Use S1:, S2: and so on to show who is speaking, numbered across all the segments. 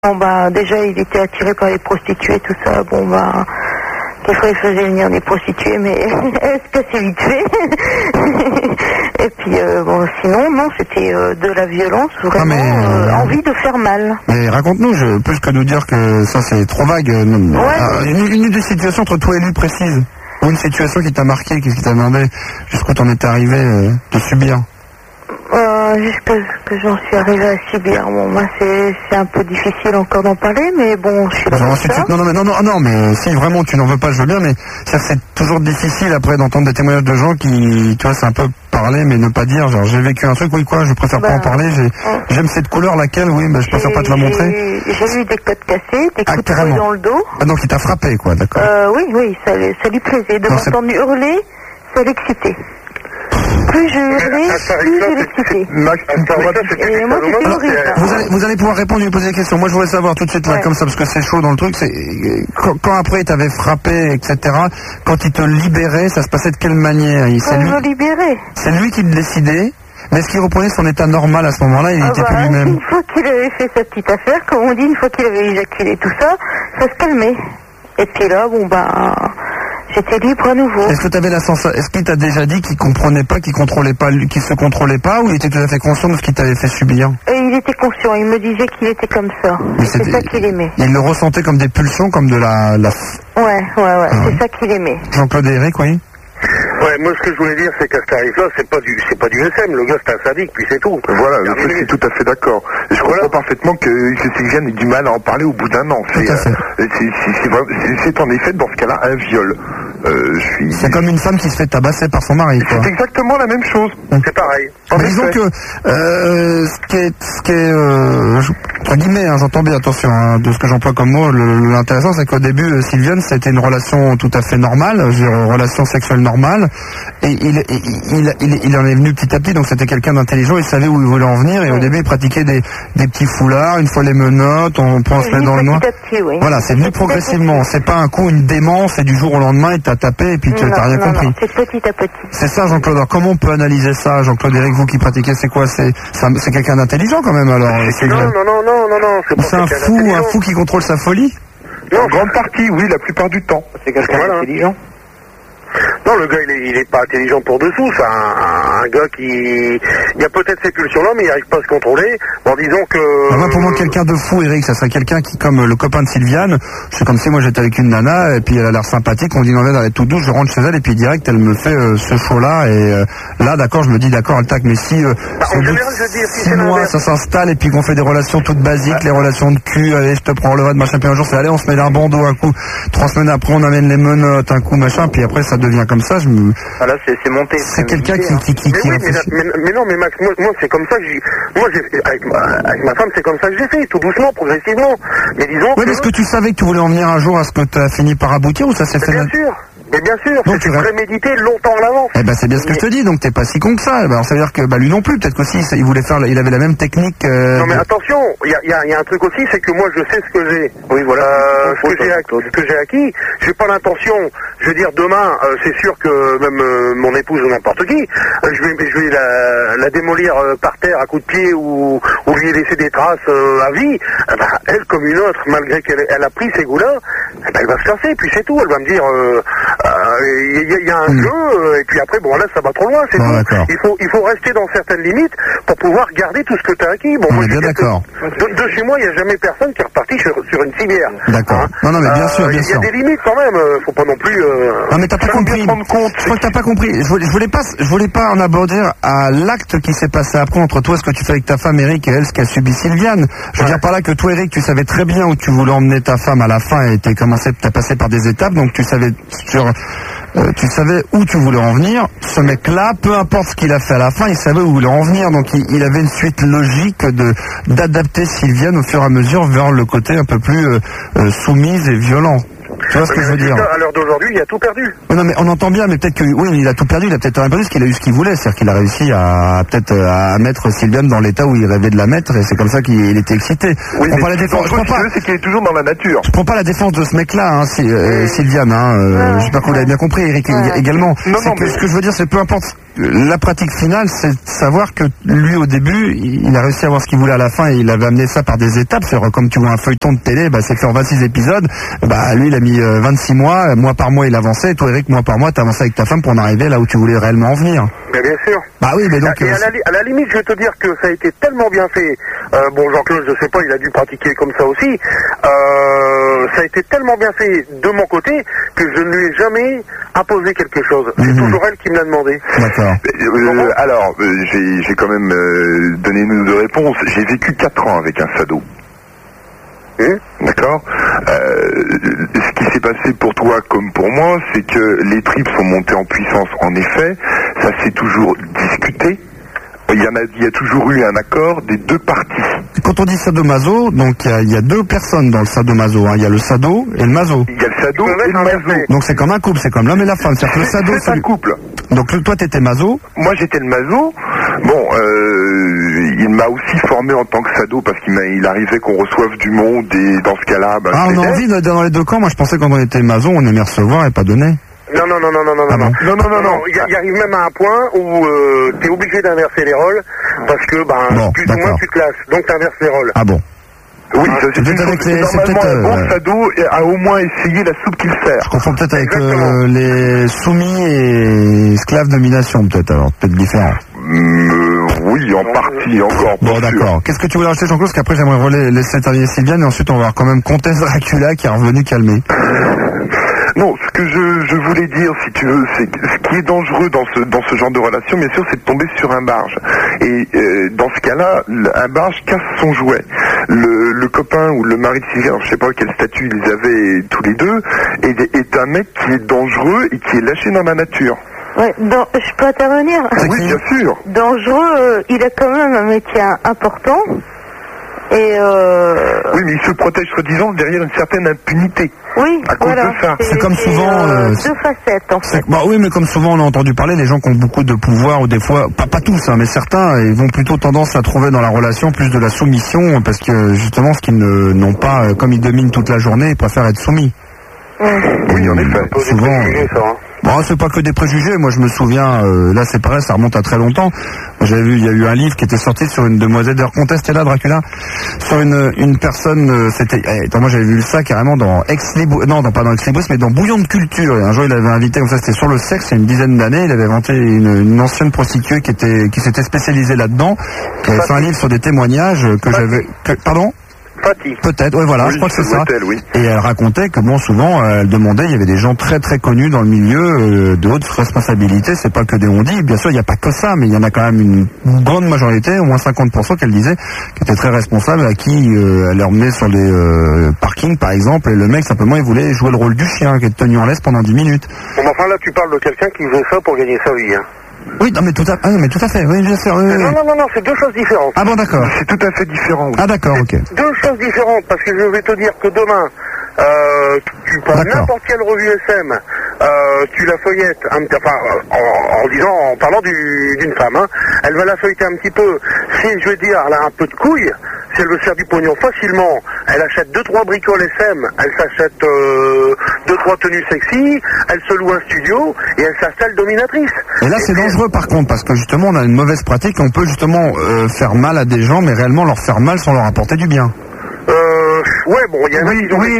S1: Bon bah déjà il était attiré par les prostituées, tout ça, bon bah des fois il faisait venir des prostituées mais elle se cassait vite fait. Et puis bon sinon non c'était de la violence, vraiment envie de faire mal.
S2: Mais raconte-nous, plus que nous dire que ça c'est trop vague. Une des situations entre toi et lui précise, ou une situation qui t'a marqué, qui t'a demandé jusqu'où t'en étais arrivé de subir.
S1: Jusqu'à ce que j'en suis arrivé à subir. Bon, moi, c'est un peu difficile encore d'en parler, mais bon, je suis là pour ça.
S2: Non, mais si vraiment tu n'en veux pas, je veux bien, mais c'est toujours difficile après d'entendre des témoignages de gens qui, tu vois, c'est un peu parler, mais ne pas dire, genre, j'ai vécu un truc, oui, quoi, je préfère pas en parler, j'aime cette couleur, laquelle, oui, mais je préfère pas te la montrer.
S1: J'ai eu des côtes cassées, des coups de fouet dans le dos.
S2: Ah, donc il t'a frappé, quoi, d'accord.
S1: Oui, ça lui plaisait. De m'entendre hurler, ça l'excitait. Plus je hurlais, plus je l'excitais. Et moi, c'était horrible.
S2: Vous allez pouvoir répondre et me poser des questions. Moi, je voudrais savoir tout de suite, là, comme ça, parce que c'est chaud dans le truc, c'est quand après il t'avait frappé, etc., quand il te libérait, ça se passait de quelle manière?
S1: Me libérait.
S2: C'est lui qui le décidait? Mais est-ce qu'il reprenait son état normal à ce moment-là? Il était plus lui-même?
S1: Une fois qu'il avait fait sa petite affaire, comme on dit, une fois qu'il avait éjaculé tout ça, ça se calmait. Et puis là, bon, j'étais libre à nouveau.
S2: Est-ce que tu avais la sensation, est-ce qu'il t'a déjà dit qu'il comprenait pas, qu'il contrôlait pas, qu'il se contrôlait pas, ou il était tout à fait conscient de ce qu'il t'avait fait subir?
S1: Et il était conscient, il me disait qu'il était comme ça. C'est ça qu'il aimait.
S2: Il le ressentait comme des pulsions, comme de la...
S1: Ouais, c'est ça qu'il aimait.
S2: Jean-Claude et Eric, oui?
S3: Ouais, moi ce que je voulais dire c'est qu'à ce tarif-là, c'est pas du SM, le gars c'est un sadique, puis c'est tout.
S4: Voilà, je suis tout à fait d'accord. Je comprends parfaitement que Sylviane ait du mal à en parler au bout d'un an. C'est en effet dans ce cas-là un viol.
S2: C'est comme une femme qui se fait tabasser par son mari, quoi.
S4: C'est exactement la même chose.
S3: C'est pareil.
S2: Mais disons que ce qui est entre guillemets, j'entends bien, attention, de ce que j'emploie comme mot, l'intéressant c'est qu'au début, Sylviane, c'était une relation tout à fait normale, je veux dire, une relation sexuelle normale, et il en est venu petit à petit, donc c'était quelqu'un d'intelligent, il savait où il voulait en venir, et au début il pratiquait des petits foulards, une fois les menottes, on pense mettre dans le noir.
S1: Oui.
S2: Voilà, c'est venu progressivement, c'est pas un coup, une démence, et du jour au lendemain il t'a tapé et puis tu n'as rien compris.
S1: Non, c'est petit à petit.
S2: C'est ça, Jean-Claude. Alors comment on peut analyser ça, Jean-Claude Eric, vous qui pratiquez, c'est quoi? C'est quelqu'un d'intelligent quand même, alors?
S3: Non,
S2: c'est un fou qui contrôle sa folie?
S4: En grande partie, oui, la plupart du temps.
S3: C'est quelqu'un d'intelligent. Non, le gars, il est pas intelligent pour dessous. C'est un gars qui... Il y a peut-être ces pulsions-là, mais il n'arrive pas à se contrôler. Bon, disons que...
S2: Pour moi, quelqu'un de fou, Eric, ça serait quelqu'un qui, comme le copain de Sylviane, c'est comme si moi j'étais avec une nana, et puis elle a l'air sympathique, on dit non, elle est toute douce, je rentre chez elle, et puis direct, elle me fait ce show-là, et là, d'accord, je me dis, d'accord, elle tac, mais si,
S3: en général, je veux dire, si
S2: 6 mois, ça s'installe, et puis qu'on fait des relations toutes basiques, les relations de cul, allez, je te prends le va de machin, puis un jour, c'est allez, on se met un bandeau, un coup, 3 semaines après, on amène les menottes, un coup, machin, puis après, ça devient comme ça,
S3: là, c'est monté.
S2: C'est quelqu'un qui
S3: mais non, mais Max, moi c'est comme ça que avec ma femme, c'est comme ça que j'ai fait, tout doucement, progressivement. Mais disons
S2: mais est-ce que tu savais que tu voulais en venir un jour à ce que tu as fini par aboutir, ou ça s'est fait...
S3: Bien sûr. Mais bien sûr, c'était prémédité longtemps à l'avance.
S2: Eh ben c'est bien ce que je te dis, donc t'es pas si con que ça. Alors ça veut dire que lui non plus, peut-être qu'aussi il avait la même technique.
S3: Non mais attention, il y a un truc aussi, c'est que moi je sais ce que j'ai. Oui voilà. Ce que j'ai acquis, j'ai pas l'intention. Je veux dire demain, c'est sûr que même mon épouse ou n'importe qui, je vais la démolir par terre à coups de pied ou lui laisser des traces à vie. Elle comme une autre, malgré qu'elle a pris ces goûts-là, elle va se casser, puis c'est tout. Elle va me dire. Il y a un jeu, et puis après, bon là, ça va trop loin, c'est tout. Il faut rester dans certaines limites pour pouvoir garder tout ce que tu as acquis. Bon,
S2: on est bien d'accord.
S3: De chez moi, il n'y a jamais personne qui est reparti sur une civière.
S2: D'accord. Non, mais bien sûr, bien sûr.
S3: Il y a des limites quand même, faut pas non plus...
S2: non, mais t'as pas compris. Je crois que t'as pas compris. Je voulais pas en aborder à l'acte qui s'est passé après entre toi, ce que tu fais avec ta femme, Eric, et elle, ce qu'a subi Sylviane. Je veux dire par là que toi, Eric, tu savais très bien où tu voulais emmener ta femme à la fin, et t'as passé par des étapes, donc tu savais tu savais où tu voulais en venir. Ce mec-là, peu importe ce qu'il a fait à la fin, il savait où il voulait en venir. Donc il avait une suite logique d'adapter Sylviane au fur et à mesure vers le côté un peu plus soumise et violent. Tu vois ce que je veux dire?
S3: À l'heure d'aujourd'hui, il a tout perdu.
S2: Non, mais on entend bien, mais peut-être que oui, il a tout perdu. Il a peut-être rien perdu, parce qu'il a eu ce qu'il voulait, c'est-à-dire qu'il a réussi à peut-être à mettre Sylviane dans l'état où il rêvait de la mettre, et c'est comme ça qu'il était excité.
S4: Oui, mais c'est qu'il est toujours dans la nature.
S2: Je prends pas la défense de ce mec-là, Sylviane. J'espère que vous l'avez bien compris, Eric également. Ce que je veux dire, c'est peu importe la pratique finale, c'est de savoir que lui, au début, il a réussi à avoir ce qu'il voulait à la fin et il avait amené ça par des étapes. C'est-à-dire, comme tu vois un feuilleton de télé, c'est fait en 26 épisodes. Lui, il a mis 26 mois par mois, il avançait. Et toi, Eric, mois par mois, t'avançais avec ta femme pour en arriver là où tu voulais réellement en venir.
S3: Mais bien sûr.
S2: Bah oui, mais donc...
S3: Et à la limite, je vais te dire que ça a été tellement bien fait. Jean-Claude, je sais pas, il a dû pratiquer comme ça aussi. Ça a été tellement bien fait de mon côté que je ne lui ai jamais imposé quelque chose. C'est toujours elle qui me l'a demandé.
S2: D'accord.
S4: J'ai quand même donné une ou deux réponses. J'ai vécu 4 ans avec un sado. D'accord. Ce qui s'est passé pour toi comme pour moi, c'est que les tripes sont montées en puissance. En effet, ça s'est toujours discuté. Il y a toujours eu un accord des deux parties.
S2: Quand on dit sadomaso, donc il y a 2 personnes dans le sadomaso. Il y a le sado et le maso.
S4: Il y a le sado et le maso.
S2: Donc c'est comme un couple, c'est comme l'homme et la femme. C'est-à-dire que le sado,
S4: c'est un couple.
S2: Donc toi t'étais maso.
S4: Moi j'étais le maso. Bon, il m'a aussi formé en tant que sado parce qu'il arrivait qu'on reçoive du monde et dans ce cas-là...
S2: on a envie dans les 2 camps. Moi je pensais que quand on était maso, on aimait recevoir et pas donner.
S3: Non. Il arrive même à un point où t'es obligé d'inverser les rôles parce que plus ou moins tu te lasses. Donc t'inverses les rôles.
S2: Ah bon.
S4: Oui, c'est normalement un bon sado a au moins essayé la soupe qu'il sert.
S2: Je confonds peut-être avec les soumis et esclaves domination, peut-être différent.
S4: Oui, en partie encore.
S2: Bon, d'accord. Qu'est-ce que tu voulais rajouter, Jean-Claude? Parce qu'après, j'aimerais laisser terminer Sylviane et ensuite on va voir quand même Comtesse Dracula qui est revenu calmer.
S4: Non, ce que je voulais dire, si tu veux, c'est que ce qui est dangereux dans ce genre de relation, bien sûr, c'est de tomber sur un barge. Et dans ce cas-là, un barge casse son jouet. Le copain ou le mari de Sylviane, je sais pas quel statut ils avaient tous les deux, est un mec qui est dangereux et qui est lâché dans la nature.
S1: Ouais, je peux intervenir?
S4: Oui, bien sûr.
S1: Dangereux, il a quand même un métier important. Et
S4: oui, mais il se protège, soi-disant, derrière une certaine impunité.
S1: Oui,
S4: à cause de ça.
S2: C'est comme souvent...
S1: 2 facettes, en fait.
S2: Oui, mais comme souvent, on a entendu parler, les gens qui ont beaucoup de pouvoir, ou des fois, pas tous, mais certains, ils vont plutôt tendance à trouver dans la relation plus de la soumission, parce que, justement, ce qu'ils n'ont pas, comme ils dominent toute la journée, ils préfèrent être soumis.
S4: Oui, en effet.
S2: Souvent... c'est pas que des préjugés. Moi, je me souviens, là, c'est pareil, ça remonte à très longtemps. J'avais vu, il y a eu un livre qui était sorti sur une demoiselle d'ailleurs Comtesse, t'es là, Dracula, sur une personne, moi, j'avais vu ça carrément dans pas dans Ex Libris, mais dans Bouillon de culture. Et un jour, il avait invité, comme ça, c'était sur le sexe, il y a une dizaine d'années, il avait inventé une ancienne prostituée qui s'était spécialisée là-dedans, qui avait fait un livre sur des témoignages pardon? Peut-être, oui, voilà, je crois que c'est ça. Et elle racontait que souvent, elle demandait, il y avait des gens très très connus dans le milieu, de hautes responsabilités, c'est pas que des on-dit, bien sûr, il n'y a pas que ça, mais il y en a quand même une grande majorité, au moins 50% qu'elle disait, qui étaient très responsables, à qui elle emmenait sur les parkings, par exemple, et le mec, simplement, il voulait jouer le rôle du chien, qui est tenu en laisse pendant 10 minutes.
S3: Bon, enfin, là, tu parles de quelqu'un qui faisait ça pour gagner sa vie, hein.
S2: Oui, non, mais tout à fait, oui, bien sûr.
S3: Non, c'est 2 choses différentes.
S2: Ah bon, d'accord.
S4: C'est tout à fait différent. Oui.
S2: Ah d'accord, ok.
S3: 2 choses différentes, parce que je vais te dire que demain, tu prends n'importe quelle revue SM, tu la feuillettes, en parlant d'une femme, hein, elle va la feuilleter un petit peu. Si, je veux dire, elle a un peu de couilles, si elle veut faire du pognon facilement, elle achète 2-3 bricoles SM, elle s'achète 2-3 tenues sexy, elle se loue un studio et elle s'installe dominatrice.
S2: Et là, c'est dangereux par contre, parce que justement, on a une mauvaise pratique, on peut justement faire mal à des gens, mais réellement leur faire mal sans leur apporter du bien.
S3: Ouais, bon, il y en a qui ont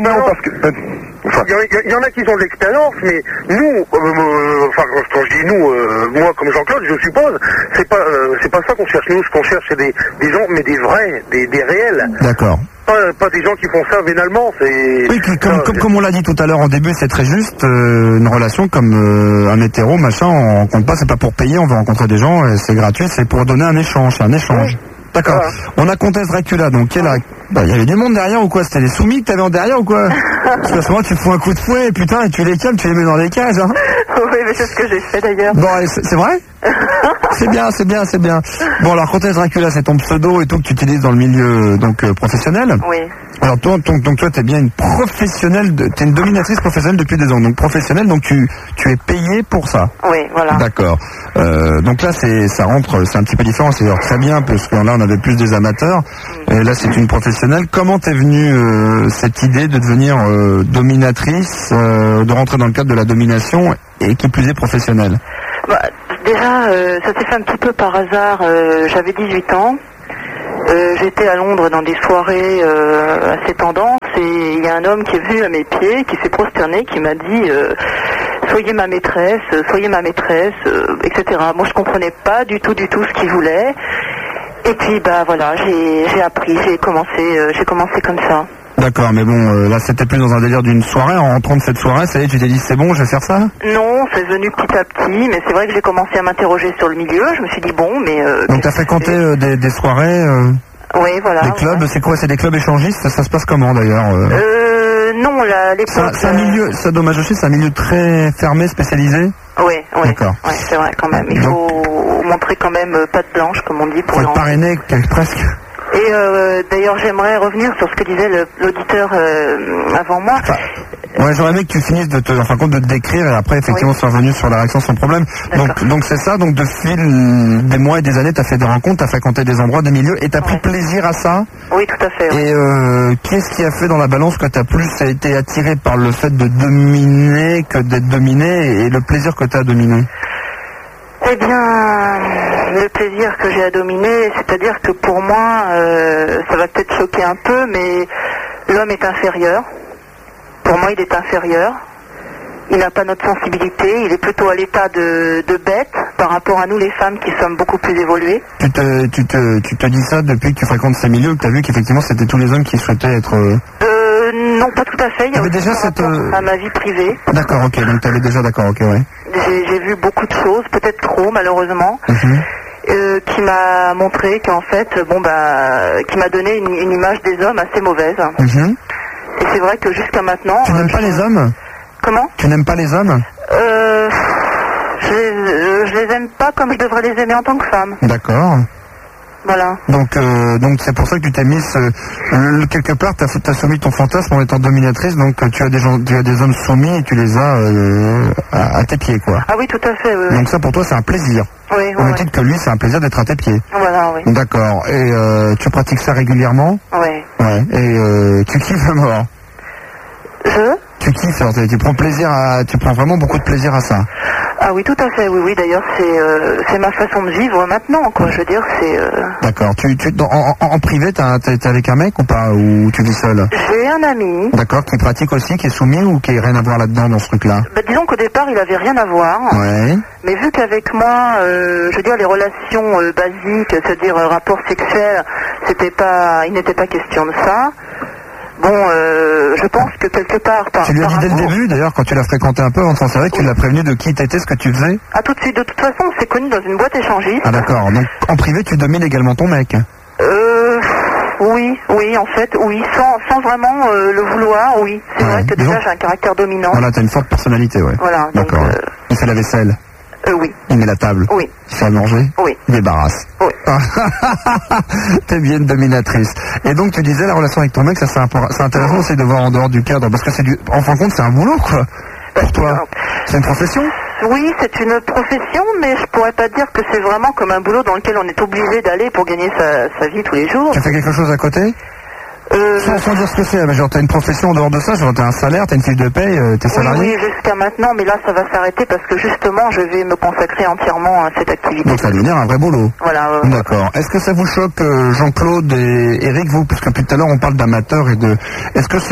S3: il y en a qui ont de l'expérience, mais nous, quand je dis nous, moi comme Jean-Claude, je suppose, c'est pas ça qu'on cherche. Nous, ce qu'on cherche, c'est des gens, mais des vrais, des réels.
S2: D'accord.
S3: Pas des gens qui font ça vénalement, c'est...
S2: Oui, comme on l'a dit tout à l'heure en début, c'est très juste, une relation comme un hétéro, machin, on rencontre pas, c'est pas pour payer, on veut rencontrer des gens, et c'est gratuit, c'est pour donner un échange, c'est un échange. Oui. D'accord. Voilà. On a Comtesse Dracula, donc qui est là. Il y avait du monde derrière ou quoi? C'était les soumis que t'avais en derrière ou quoi? Parce qu'à ce moment, tu fous un coup de fouet, et putain, et tu les calmes, tu les mets dans des cages, hein.
S1: Oui, mais c'est ce que j'ai fait d'ailleurs.
S2: Bon, c'est vrai? C'est bien. Bon, alors Comtesse Dracula, c'est ton pseudo et tout que tu utilises dans le milieu professionnel.
S1: Oui.
S2: Alors toi, t'es bien une professionnelle, t'es une dominatrice professionnelle depuis des ans, donc professionnelle, donc tu es payée pour ça.
S1: Oui, voilà.
S2: D'accord. Donc là, ça rentre, c'est un petit peu différent, c'est très bien, parce que là, on avait plus des amateurs, et là, c'est une professionnelle. Comment t'es venue cette idée de devenir dominatrice, de rentrer dans le cadre de la domination, et qui plus est professionnelle?
S1: Déjà, ça s'est fait un petit peu par hasard. J'avais 18 ans. J'étais à Londres dans des soirées assez tendances et il y a un homme qui est venu à mes pieds, qui s'est prosterné, qui m'a dit soyez ma maîtresse, etc. Moi je comprenais pas du tout ce qu'il voulait. Et puis bah voilà, j'ai appris, j'ai commencé comme ça.
S2: D'accord, mais bon, là c'était plus dans un délire d'une soirée. En rentrant de cette soirée, ça y est, tu t'es dit c'est bon, je vais faire ça?
S1: Non, c'est venu petit à petit, mais c'est vrai que j'ai commencé à m'interroger sur le milieu. Je me suis dit bon, mais...
S2: Donc t'as fréquenté des soirées
S1: oui, voilà.
S2: Des clubs, c'est quoi? C'est des clubs échangistes? Ça se passe comment d'ailleurs
S1: Non, l'époque...
S2: C'est un milieu, ça dommage aussi, c'est un milieu très fermé, spécialisé?
S1: Oui.
S2: D'accord.
S1: Ouais, c'est vrai quand même. Il faut montrer quand même patte blanche, comme on dit, pour
S2: être parrainé, presque.
S1: Et d'ailleurs, j'aimerais revenir sur ce que disait l'auditeur avant moi.
S2: Enfin, ouais, j'aurais aimé que tu finisses de te décrire et après, effectivement, sois revenu sur la réaction sans problème. Donc c'est ça, donc de fil des mois et des années, t'as fait des rencontres, t'as fréquenté des endroits, des milieux et t'as pris plaisir à ça?
S1: Oui, tout à fait.
S2: Et qu'est-ce qui a fait dans la balance que t'as plus été attiré par le fait de dominer que d'être dominé et le plaisir que t'as à dominer?
S1: Eh bien, le plaisir que j'ai à dominer, c'est-à-dire que pour moi, ça va peut-être choquer un peu, mais l'homme est inférieur. Pour moi, il est inférieur. Il n'a pas notre sensibilité, il est plutôt à l'état de bête par rapport à nous les femmes qui sommes beaucoup plus évoluées.
S2: Tu te dis ça depuis que tu fréquentes ces milieux, que tu as vu qu'effectivement c'était tous les hommes qui souhaitaient être...
S1: Non, pas tout à fait. Il y a aussi
S2: déjà
S1: à ma vie privée.
S2: D'accord, ok, donc tu avais déjà, d'accord, ok, ouais.
S1: J'ai vu beaucoup de choses, peut-être trop malheureusement, qui m'a montré qu'en fait, qui m'a donné une image des hommes assez mauvaise. Et c'est vrai que jusqu'à maintenant...
S2: Tu n'aimes pas les hommes?
S1: Comment?
S2: Tu n'aimes pas les hommes?
S1: Je les aime pas comme je devrais les aimer en tant que femme.
S2: D'accord.
S1: Voilà.
S2: Donc c'est pour ça que tu t'es mise quelque part, t'as soumis ton fantasme en étant dominatrice, donc tu as des hommes soumis et tu les as à tes pieds, quoi.
S1: Ah oui, tout à fait. Oui.
S2: Donc ça pour toi c'est un plaisir.
S1: Oui.
S2: Au même titre que lui, c'est un plaisir d'être à tes pieds.
S1: Voilà, oui.
S2: D'accord. Et tu pratiques ça régulièrement?
S1: Oui.
S2: Ouais. Et tu kiffes à mort? Tu kiffes, alors, tu prends vraiment beaucoup de plaisir à ça.
S1: Ah oui, tout à fait, oui. D'ailleurs, c'est ma façon de vivre maintenant, quoi. Je veux dire, c'est...
S2: D'accord. En privé, t'es avec un mec ou pas? Ou tu vis seul?
S1: J'ai un ami.
S2: D'accord, qui pratique aussi, qui est soumis ou qui n'a rien à voir là-dedans, dans ce truc-là?
S1: Disons qu'au départ, il avait rien à voir.
S2: Ouais.
S1: Mais vu qu'avec moi, je veux dire, les relations basiques, c'est-à-dire rapport sexuel, il n'était pas question de ça. Bon, je pense que quelque part...
S2: Tu lui as dit dès le début, d'ailleurs, quand tu l'as fréquenté un peu, c'est vrai que tu l'as prévenu de qui t'étais, ce que tu faisais?
S1: Ah, tout de suite. De toute façon, on s'est connus dans une boîte échangiste.
S2: Ah, d'accord. Donc, en privé, tu domines également ton mec?
S1: Oui, en fait, oui. Sans vraiment le vouloir, oui. C'est vrai que déjà, j'ai un caractère dominant.
S2: Voilà, t'as une forte personnalité, ouais.
S1: Voilà.
S2: D'accord. Il fait la vaisselle?
S1: Oui.
S2: Il met la table?
S1: Oui.
S2: Il fait à manger?
S1: Oui.
S2: Il débarrasse?
S1: Oui.
S2: T'es bien une dominatrice. Et donc tu disais la relation avec ton mec, ça c'est intéressant aussi de voir en dehors du cadre, parce que en fin de compte c'est un boulot, quoi. Pour toi. C'est une profession?
S1: Oui, c'est une profession, mais je pourrais pas dire que c'est vraiment comme un boulot dans lequel on est obligé d'aller pour gagner sa vie tous les jours.
S2: Tu fais quelque chose à côté? Sans dire ce que c'est, mais genre t'as une profession en dehors de ça, genre t'as un salaire, t'as une fiche de paye, t'es salarié?
S1: Oui, jusqu'à maintenant, mais là ça va s'arrêter parce que justement je vais me consacrer entièrement à cette activité.
S2: Donc ça va devenir un vrai boulot.
S1: Voilà.
S2: D'accord. Est-ce que ça vous choque, Jean-Claude et Eric, vous, parce que depuis tout à l'heure on parle d'amateurs et de... Est-ce que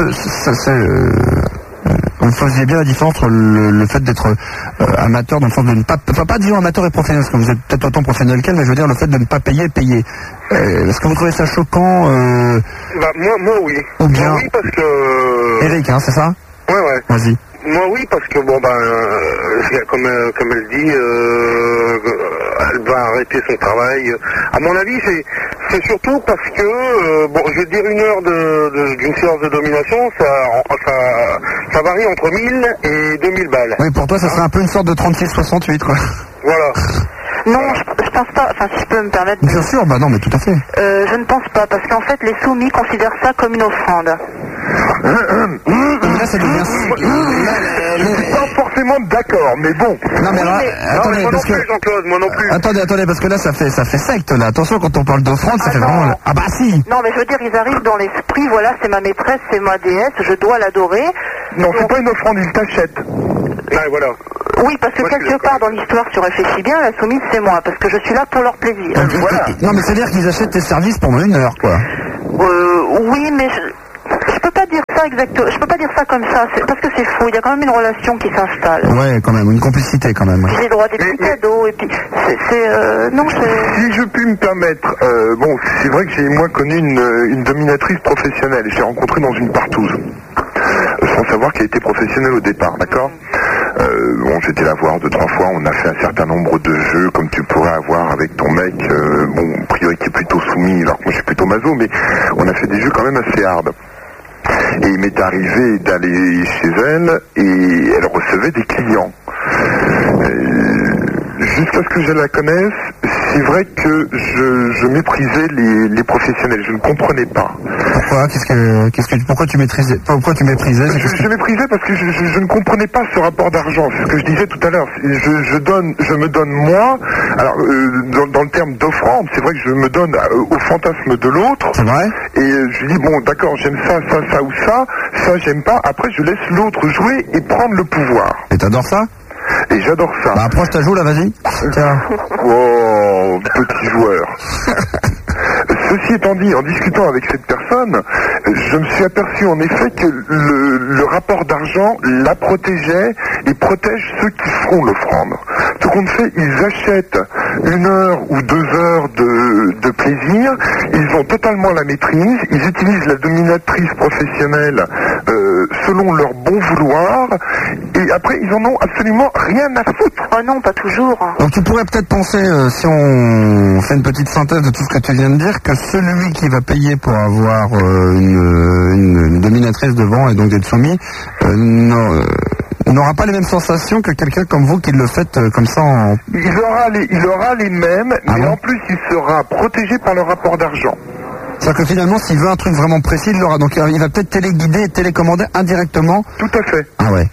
S2: vous faisiez bien la différence entre le fait d'être amateur dans le sens de ne pas... Enfin, pas dire amateur et professionnel, parce que vous êtes peut-être autant professionnel qu'elle, mais je veux dire le fait de ne pas payer. Est-ce que vous trouvez ça choquant
S3: Moi, oui.
S2: Ou bien...
S3: Moi, oui, parce que...
S2: Eric, hein, c'est ça?
S3: Ouais.
S2: Vas-y.
S3: Moi, oui, parce que, comme elle dit, elle va arrêter son travail. À mon avis, c'est surtout parce que, je veux dire, une heure d'une séance de domination, ça varie entre 1000 et 2000 balles.
S2: Oui, pour toi, ça serait un peu une sorte de 36-68, quoi.
S3: Voilà.
S1: Non, je pense pas, enfin si je peux me permettre...
S2: Bien sûr, non, mais tout à fait.
S1: Je ne pense pas, parce qu'en fait, les soumis considèrent ça comme une offrande.
S2: Là, ça devient...
S3: Je suis pas forcément d'accord, mais bon.
S2: Non, mais là, attendez,
S3: moi
S2: parce que...
S3: Jean-Claude, moi non plus.
S2: Attendez, parce que là, ça fait secte, là. Attention, quand on parle d'offrande, ça fait vraiment... Ah bah si.
S1: Non, mais je veux dire, ils arrivent dans l'esprit, voilà, c'est ma maîtresse, c'est ma déesse, je dois l'adorer.
S4: Non, c'est pas une offrande, ils t'achètent.
S3: Ouais, voilà.
S1: Oui, parce que quelque part dans l'histoire, si tu réfléchis bien, la soumise c'est moi, parce que je suis là pour leur plaisir.
S2: Voilà. Non, mais c'est-à-dire qu'ils achètent tes services pendant 1 heure, quoi.
S1: Oui, mais je peux pas dire ça exactement. Je peux pas dire ça comme ça, parce que c'est faux. Il y a quand même une relation qui s'installe.
S2: Ouais, quand même, une complicité quand même. Ouais.
S1: J'ai le droit à des petits cadeaux, et puis
S4: Si je puis me permettre, bon, c'est vrai que j'ai moi connu une dominatrice professionnelle. J'ai rencontré dans une partouze. Sans savoir qu'elle était professionnelle au départ, d'accord. Bon, j'étais la voir 2-3 fois, on a fait un certain nombre de jeux comme tu pourrais avoir avec ton mec, bon, a priori qui est plutôt soumis, alors que moi je suis plutôt maso, mais on a fait des jeux quand même assez hard. Et il m'est arrivé d'aller chez elle et elle recevait des clients. Jusqu'à ce que je la connaisse, c'est vrai que je méprisais les professionnels, je ne comprenais pas.
S2: Pourquoi pourquoi tu méprisais
S4: Je méprisais parce que je ne comprenais pas ce rapport d'argent. C'est ce que je disais tout à l'heure. Je me donne moi. Alors dans le terme d'offrande, c'est vrai que je me donne au fantasme de l'autre.
S2: C'est vrai.
S4: Et je dis bon, d'accord, j'aime ça ou ça j'aime pas. Après, je laisse l'autre jouer et prendre le pouvoir.
S2: Et t'adores ça?
S4: Et j'adore ça.
S2: Bah approche ta joue là, vas-y. Tiens.
S4: Oh, petit joueur. Ceci étant dit, en discutant avec cette personne, je me suis aperçu en effet que le rapport d'argent la protégeait et protège ceux qui feront l'offrande. Tout compte fait, ils achètent 1 heure ou 2 heures de plaisir, ils ont totalement la maîtrise, ils utilisent la dominatrice professionnelle selon leur bon vouloir, et après ils en ont absolument rien à foutre.
S1: Oh non, pas toujours.
S2: Donc tu pourrais peut-être penser, si on fait une petite synthèse de tout ce que tu viens de dire, que celui qui va payer pour avoir une dominatrice devant et donc d'être soumis, n'aura pas les mêmes sensations que quelqu'un comme vous qui le faites comme ça en...
S4: Il aura les mêmes, mais en plus il sera protégé par le rapport d'argent.
S2: C'est-à-dire que finalement, s'il veut un truc vraiment précis, il l'aura. Donc il va peut-être téléguider et télécommander indirectement.
S4: Tout à fait.
S2: Ah ouais.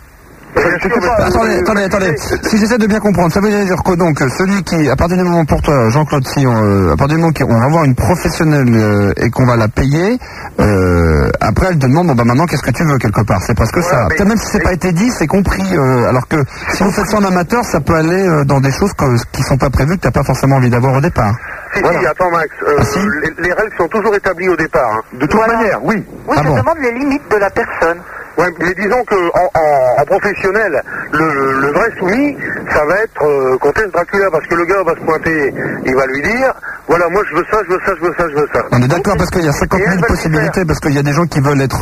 S2: Attendez. Si j'essaie de bien comprendre, ça veut dire que donc celui qui, à partir du moment pour toi, Jean-Claude, si à partir du moment qu'on va voir une professionnelle et qu'on va la payer, après elle te demande bon bah maintenant qu'est-ce que tu veux quelque part. C'est parce que ça. Peut-être même si c'est pas été dit, c'est compris. Alors que si vous faites ça en amateur, ça peut aller dans des choses qui sont pas prévues que t'as pas forcément envie d'avoir au départ.
S3: Si, attends Max, les règles sont toujours établies au départ. Hein.
S4: De toute manière, oui.
S1: Oui, je demande les limites de la personne.
S3: Ouais, mais disons que en professionnel, le vrai soumis, ça va être Comtesse Dracula, parce que le gars va se pointer, il va lui dire, voilà, moi je veux ça.
S2: On est d'accord, parce qu'il y a 50 000 possibilités, parce qu'il y a des gens qui veulent être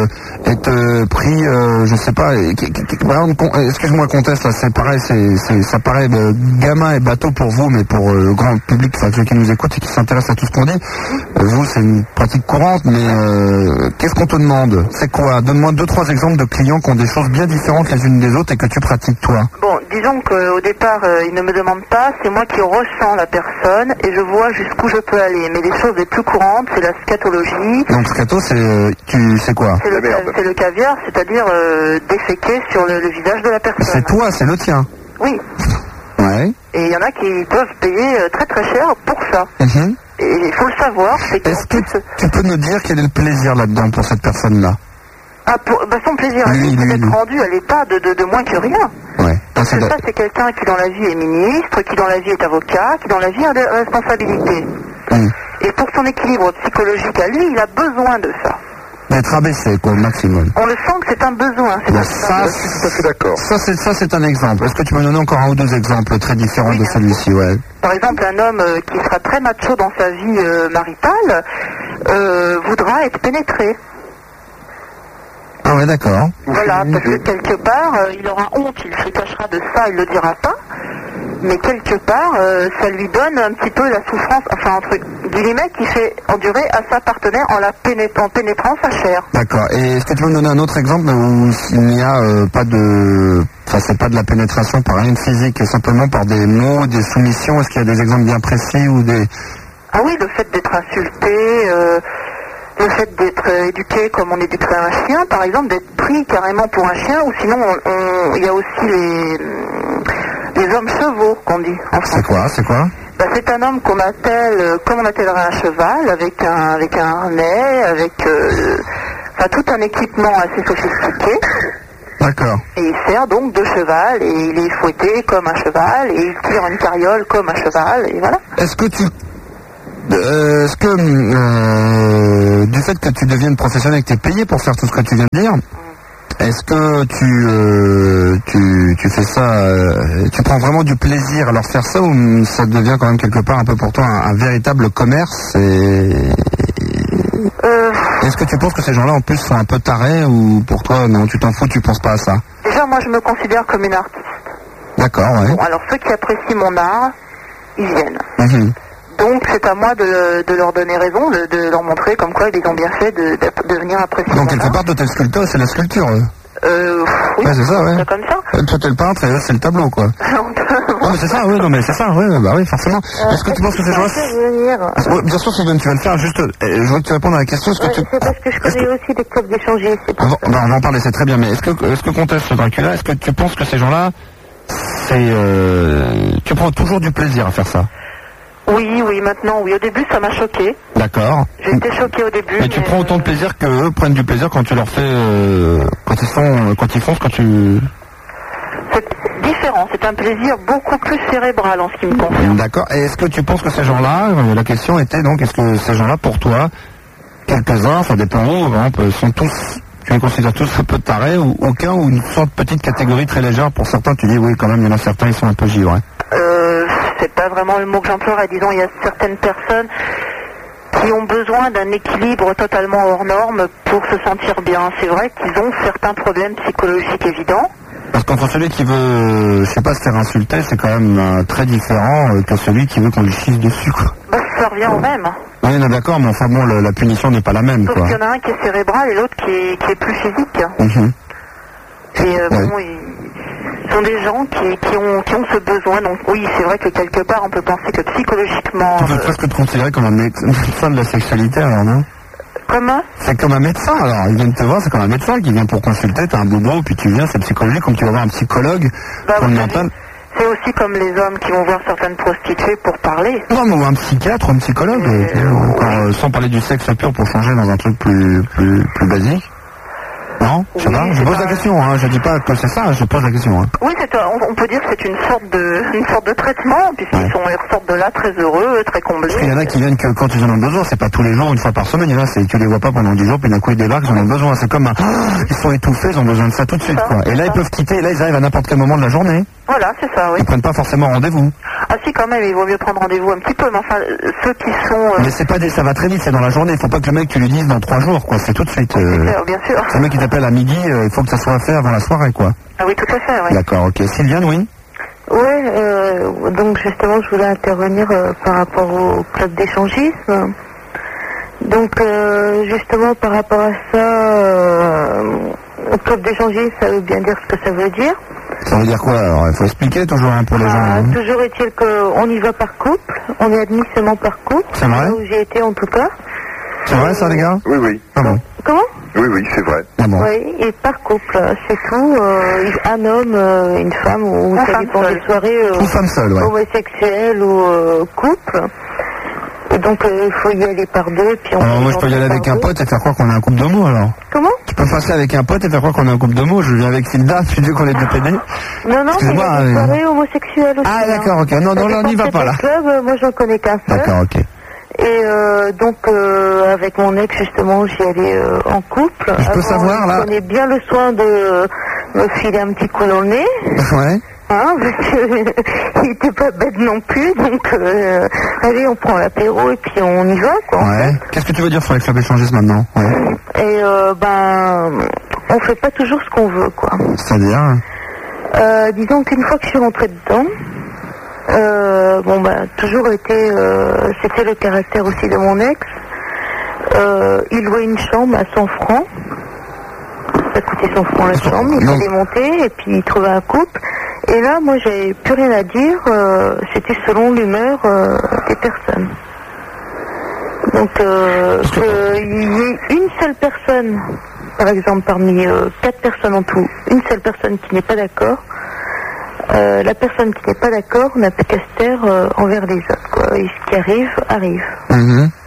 S2: pris, je sais pas, par exemple, excuse-moi Comtesse, là c'est pareil, ça paraît gamin et bateau pour vous, mais pour le grand public, enfin ceux qui nous écoutent et qui s'intéressent à tout ce qu'on dit, vous c'est une pratique courante, mais qu'est-ce qu'on te demande? C'est quoi? Donne-moi 2-3 exemples de clients qui ont des choses bien différentes les unes des autres et que tu pratiques toi.
S1: Bon, disons qu'au départ, ils ne me demandent pas, c'est moi qui ressens la personne et je vois jusqu'où je peux aller. Mais les choses les plus courantes, c'est la scatologie.
S2: Donc scato, c'est quoi?
S1: C'est le caviar, c'est-à-dire déféquer sur le visage de la personne.
S2: C'est toi, c'est le tien.
S1: Oui.
S2: Ouais.
S1: Et il y en a qui peuvent payer très très cher pour ça.
S2: Mm-hmm.
S1: Et il faut le savoir.
S2: Est-ce que tu peux nous dire quel est le plaisir là-dedans pour cette personne-là?
S1: Son plaisir à lui peut être rendu à l'état de moins que rien.
S2: Ouais.
S1: Parce que ça, c'est quelqu'un qui dans la vie est ministre, qui dans la vie est avocat, qui dans la vie a des responsabilités. Et pour son équilibre psychologique à lui, il a besoin de ça.
S2: D'être abaissé, quoi, au maximum.
S1: On le sent que c'est un besoin.
S2: Je suis tout à fait d'accord. Ça, c'est un exemple. Est-ce que tu peux me donner encore 1 ou 2 exemples très différents de celui-ci, ouais?
S1: Par exemple, un homme qui sera très macho dans sa vie maritale voudra être pénétré.
S2: Ah ouais, d'accord.
S1: Voilà, parce que quelque part, il aura honte, il se cachera de ça, il le dira pas. Mais quelque part, ça lui donne un petit peu la souffrance, enfin entre guillemets, qui fait endurer à sa partenaire en pénétrant sa chair.
S2: D'accord. Et est-ce que tu veux me donner un autre exemple où il n'y a pas de... Enfin, c'est pas de la pénétration par rien de physique, simplement par des mots, des soumissions? Est-ce qu'il y a des exemples bien précis ou des...
S1: Ah oui, le fait d'être insulté... le fait d'être éduqué comme on éduquerait un chien, par exemple, d'être pris carrément pour un chien, ou sinon il y a aussi les hommes chevaux qu'on dit en français.
S2: C'est quoi
S1: C'est un homme qu'on appelle comme on appellerait un cheval, avec un harnais, avec tout un équipement assez sophistiqué.
S2: D'accord.
S1: Et il sert donc de cheval, et il est fouetté comme un cheval, et il tire une carriole comme un cheval, et voilà.
S2: Est-ce que du fait que tu deviennes professionnel et que tu es payé pour faire tout ce que tu viens de dire, est-ce que tu fais ça, tu prends vraiment du plaisir à leur faire ça, ou ça devient quand même quelque part un peu pour toi un véritable commerce Est-ce que tu penses que ces gens-là en plus sont un peu tarés, ou pour toi non, tu t'en fous, tu penses pas à ça?
S1: Déjà, moi je me considère comme une artiste.
S2: D'accord, ouais.
S1: Bon, alors ceux qui apprécient mon art, ils viennent.
S2: Mhm.
S1: Donc c'est à moi de leur donner raison, de leur montrer comme quoi ils ont bien fait de venir apprécier mon art.
S2: Donc quelque part, toi t'es le sculpteur, c'est la sculpture.
S1: Oui,
S2: ouais, c'est ça, ouais.
S1: C'est comme ça.
S2: Toi t'es le peintre et là c'est le tableau, quoi. Non mais c'est ça, oui, non mais c'est ça, oui, bah oui, forcément. Est-ce que tu penses que ces gens-là... Oui, bien sûr, Sylvain, tu vas le faire, juste, je veux que tu répondes à la question,
S1: c'est parce que je connais aussi des clubs d'échangistes.
S2: On va en parler, c'est très bien, mais est-ce que Comtesse Dracula, est-ce que tu penses que ces gens-là, tu prends toujours du plaisir à faire ça?
S1: Oui, maintenant, oui. Au début, ça m'a choqué.
S2: D'accord.
S1: J'ai été choquée au début.
S2: Mais tu prends autant de plaisir qu'eux prennent du plaisir quand tu leur fais, quand ils font ce que tu...
S1: C'est différent, c'est un plaisir beaucoup plus cérébral en ce qui me concerne.
S2: D'accord. Et est-ce que tu penses que ces gens-là, la question était donc, est-ce que ces gens-là, pour toi, quelques-uns, ça dépend où, par exemple, sont tous, tu les considères tous un peu tarés, ou aucun, ou une sorte de petite catégorie très légère? Pour certains, tu dis oui, quand même, il y en a certains, ils sont un peu givrés.
S1: C'est pas vraiment le mot que j'emploierais. Disons, il y a certaines personnes qui ont besoin d'un équilibre totalement hors norme pour se sentir bien. C'est vrai qu'ils ont certains problèmes psychologiques évidents.
S2: Parce qu'entre celui qui veut, je sais pas, se faire insulter, c'est quand même très différent que celui qui veut qu'on lui chisse dessus, quoi.
S1: Bah, ça revient au même.
S2: Oui, non, d'accord, mais enfin bon, la punition n'est pas la même,
S1: sauf
S2: quoi.
S1: qu'il y en a un qui est cérébral et l'autre qui est plus physique.
S2: Mhm.
S1: Et bon, ce sont des gens qui ont ce besoin. Donc oui, c'est vrai que quelque part, on peut penser que psychologiquement...
S2: Tu peux presque te considérer comme un médecin de la sexualité, alors, non?
S1: Comment?
S2: C'est comme un médecin, alors. Ils viennent te voir, c'est comme un médecin qui vient pour consulter, t'as un bobo, puis tu viens, c'est psychologique, comme tu vas voir un psychologue pour le mental.
S1: C'est aussi comme les hommes qui vont voir certaines prostituées pour parler.
S2: Non, mais un psychiatre, un psychologue, sans parler du sexe pur pour changer dans un truc plus basique. Non, je sais pas, je pose la question, hein, je dis pas que c'est ça, je pose la question. Hein.
S1: Oui, on peut dire que c'est une sorte de traitement, puisqu'ils sortent de là très heureux, très comblés.
S2: Parce qu'il y en a qui viennent que quand ils en ont besoin, c'est pas tous les jours, une fois par semaine, il y en a, tu les vois pas pendant 10 jours, puis d'un coup ils débarquent, ils en ont besoin, c'est comme ils sont étouffés, ils ont besoin de ça tout de suite, quoi. Et là ils peuvent quitter, et là ils arrivent à n'importe quel moment de la journée.
S1: Voilà, c'est ça, oui.
S2: Ils prennent pas forcément rendez-vous.
S1: Ah si, quand même, il vaut mieux prendre rendez-vous un petit peu, mais enfin, ceux qui sont...
S2: Mais c'est pas ça va très vite, c'est dans la journée, il faut pas que le mec tu lui dises dans 3 jours, quoi, c'est tout de suite.
S1: Bien sûr.
S2: C'est le mec qui t'appelle à midi, il faut que ça soit fait avant la soirée, quoi.
S1: Ah oui, tout à fait, oui.
S2: D'accord, ok. Sylviane, oui?
S1: Oui, donc justement, je voulais intervenir par rapport au club d'échangisme. Donc, justement, par rapport à ça, au club d'échangisme, ça veut bien dire ce que ça veut dire.
S2: Ça veut dire quoi, alors? Il faut expliquer toujours pour les gens. Hein.
S1: Toujours est-il qu'on y va par couple, on est admis seulement par couple.
S2: C'est vrai?
S1: Là où j'ai été en tout cas.
S2: C'est vrai ça, les gars?
S4: Oui, oui.
S2: Ah bon?
S1: Comment?
S4: Oui, c'est vrai.
S2: Ah bon?
S1: Oui, et par couple, c'est tout. Un homme, une femme, ou ça dépend des soirées.
S2: Ou femme seule, ouais.
S1: Homosexuelle ou couple. Et donc, il faut y aller par deux. Puis
S2: alors, moi, je peux y aller avec un pote et faire croire qu'on a un couple d'homo, alors.
S1: Comment?
S2: Tu peux passer avec un pote et faire croire qu'on a un couple d'homo. Je viens avec Hilda, tu dis qu'on est deux pédés.
S1: Non, mais il y a des soirées homosexuelles aussi.
S2: Ah, d'accord, ok. Non, là, on n'y va pas, là.
S1: Club, moi, j'en connais qu'un seul.
S2: D'accord, ok.
S1: Et donc, avec mon ex, justement, j'y allais en couple.
S2: Je peux savoir, là...
S1: Je prenais bien le soin de me filer un petit coup dans le nez.
S2: Ouais.
S1: Hein, parce qu'il était pas bête non plus, donc allez, on prend l'apéro et puis on y va, quoi.
S2: Ouais. Qu'est-ce que tu veux dire sur les clubs échangistes maintenant? Ouais.
S1: Et on fait pas toujours ce qu'on veut, quoi.
S2: C'est-à-dire?
S1: Disons qu'une fois que je suis rentrée dedans, toujours été, c'était le caractère aussi de mon ex. Il louait une chambre à 100 francs. Ça coûtait 100 francs la chambre, il fallait monter et puis il trouvait un couple. Et là, moi, j'avais plus rien à dire, c'était selon l'humeur des personnes. Donc, qu'il y ait une seule personne, par exemple, parmi 4 personnes en tout, une seule personne qui n'est pas d'accord, la personne qui n'est pas d'accord n'a plus qu'à se taire envers les autres, quoi. Et ce qui arrive, arrive.
S2: Mm-hmm.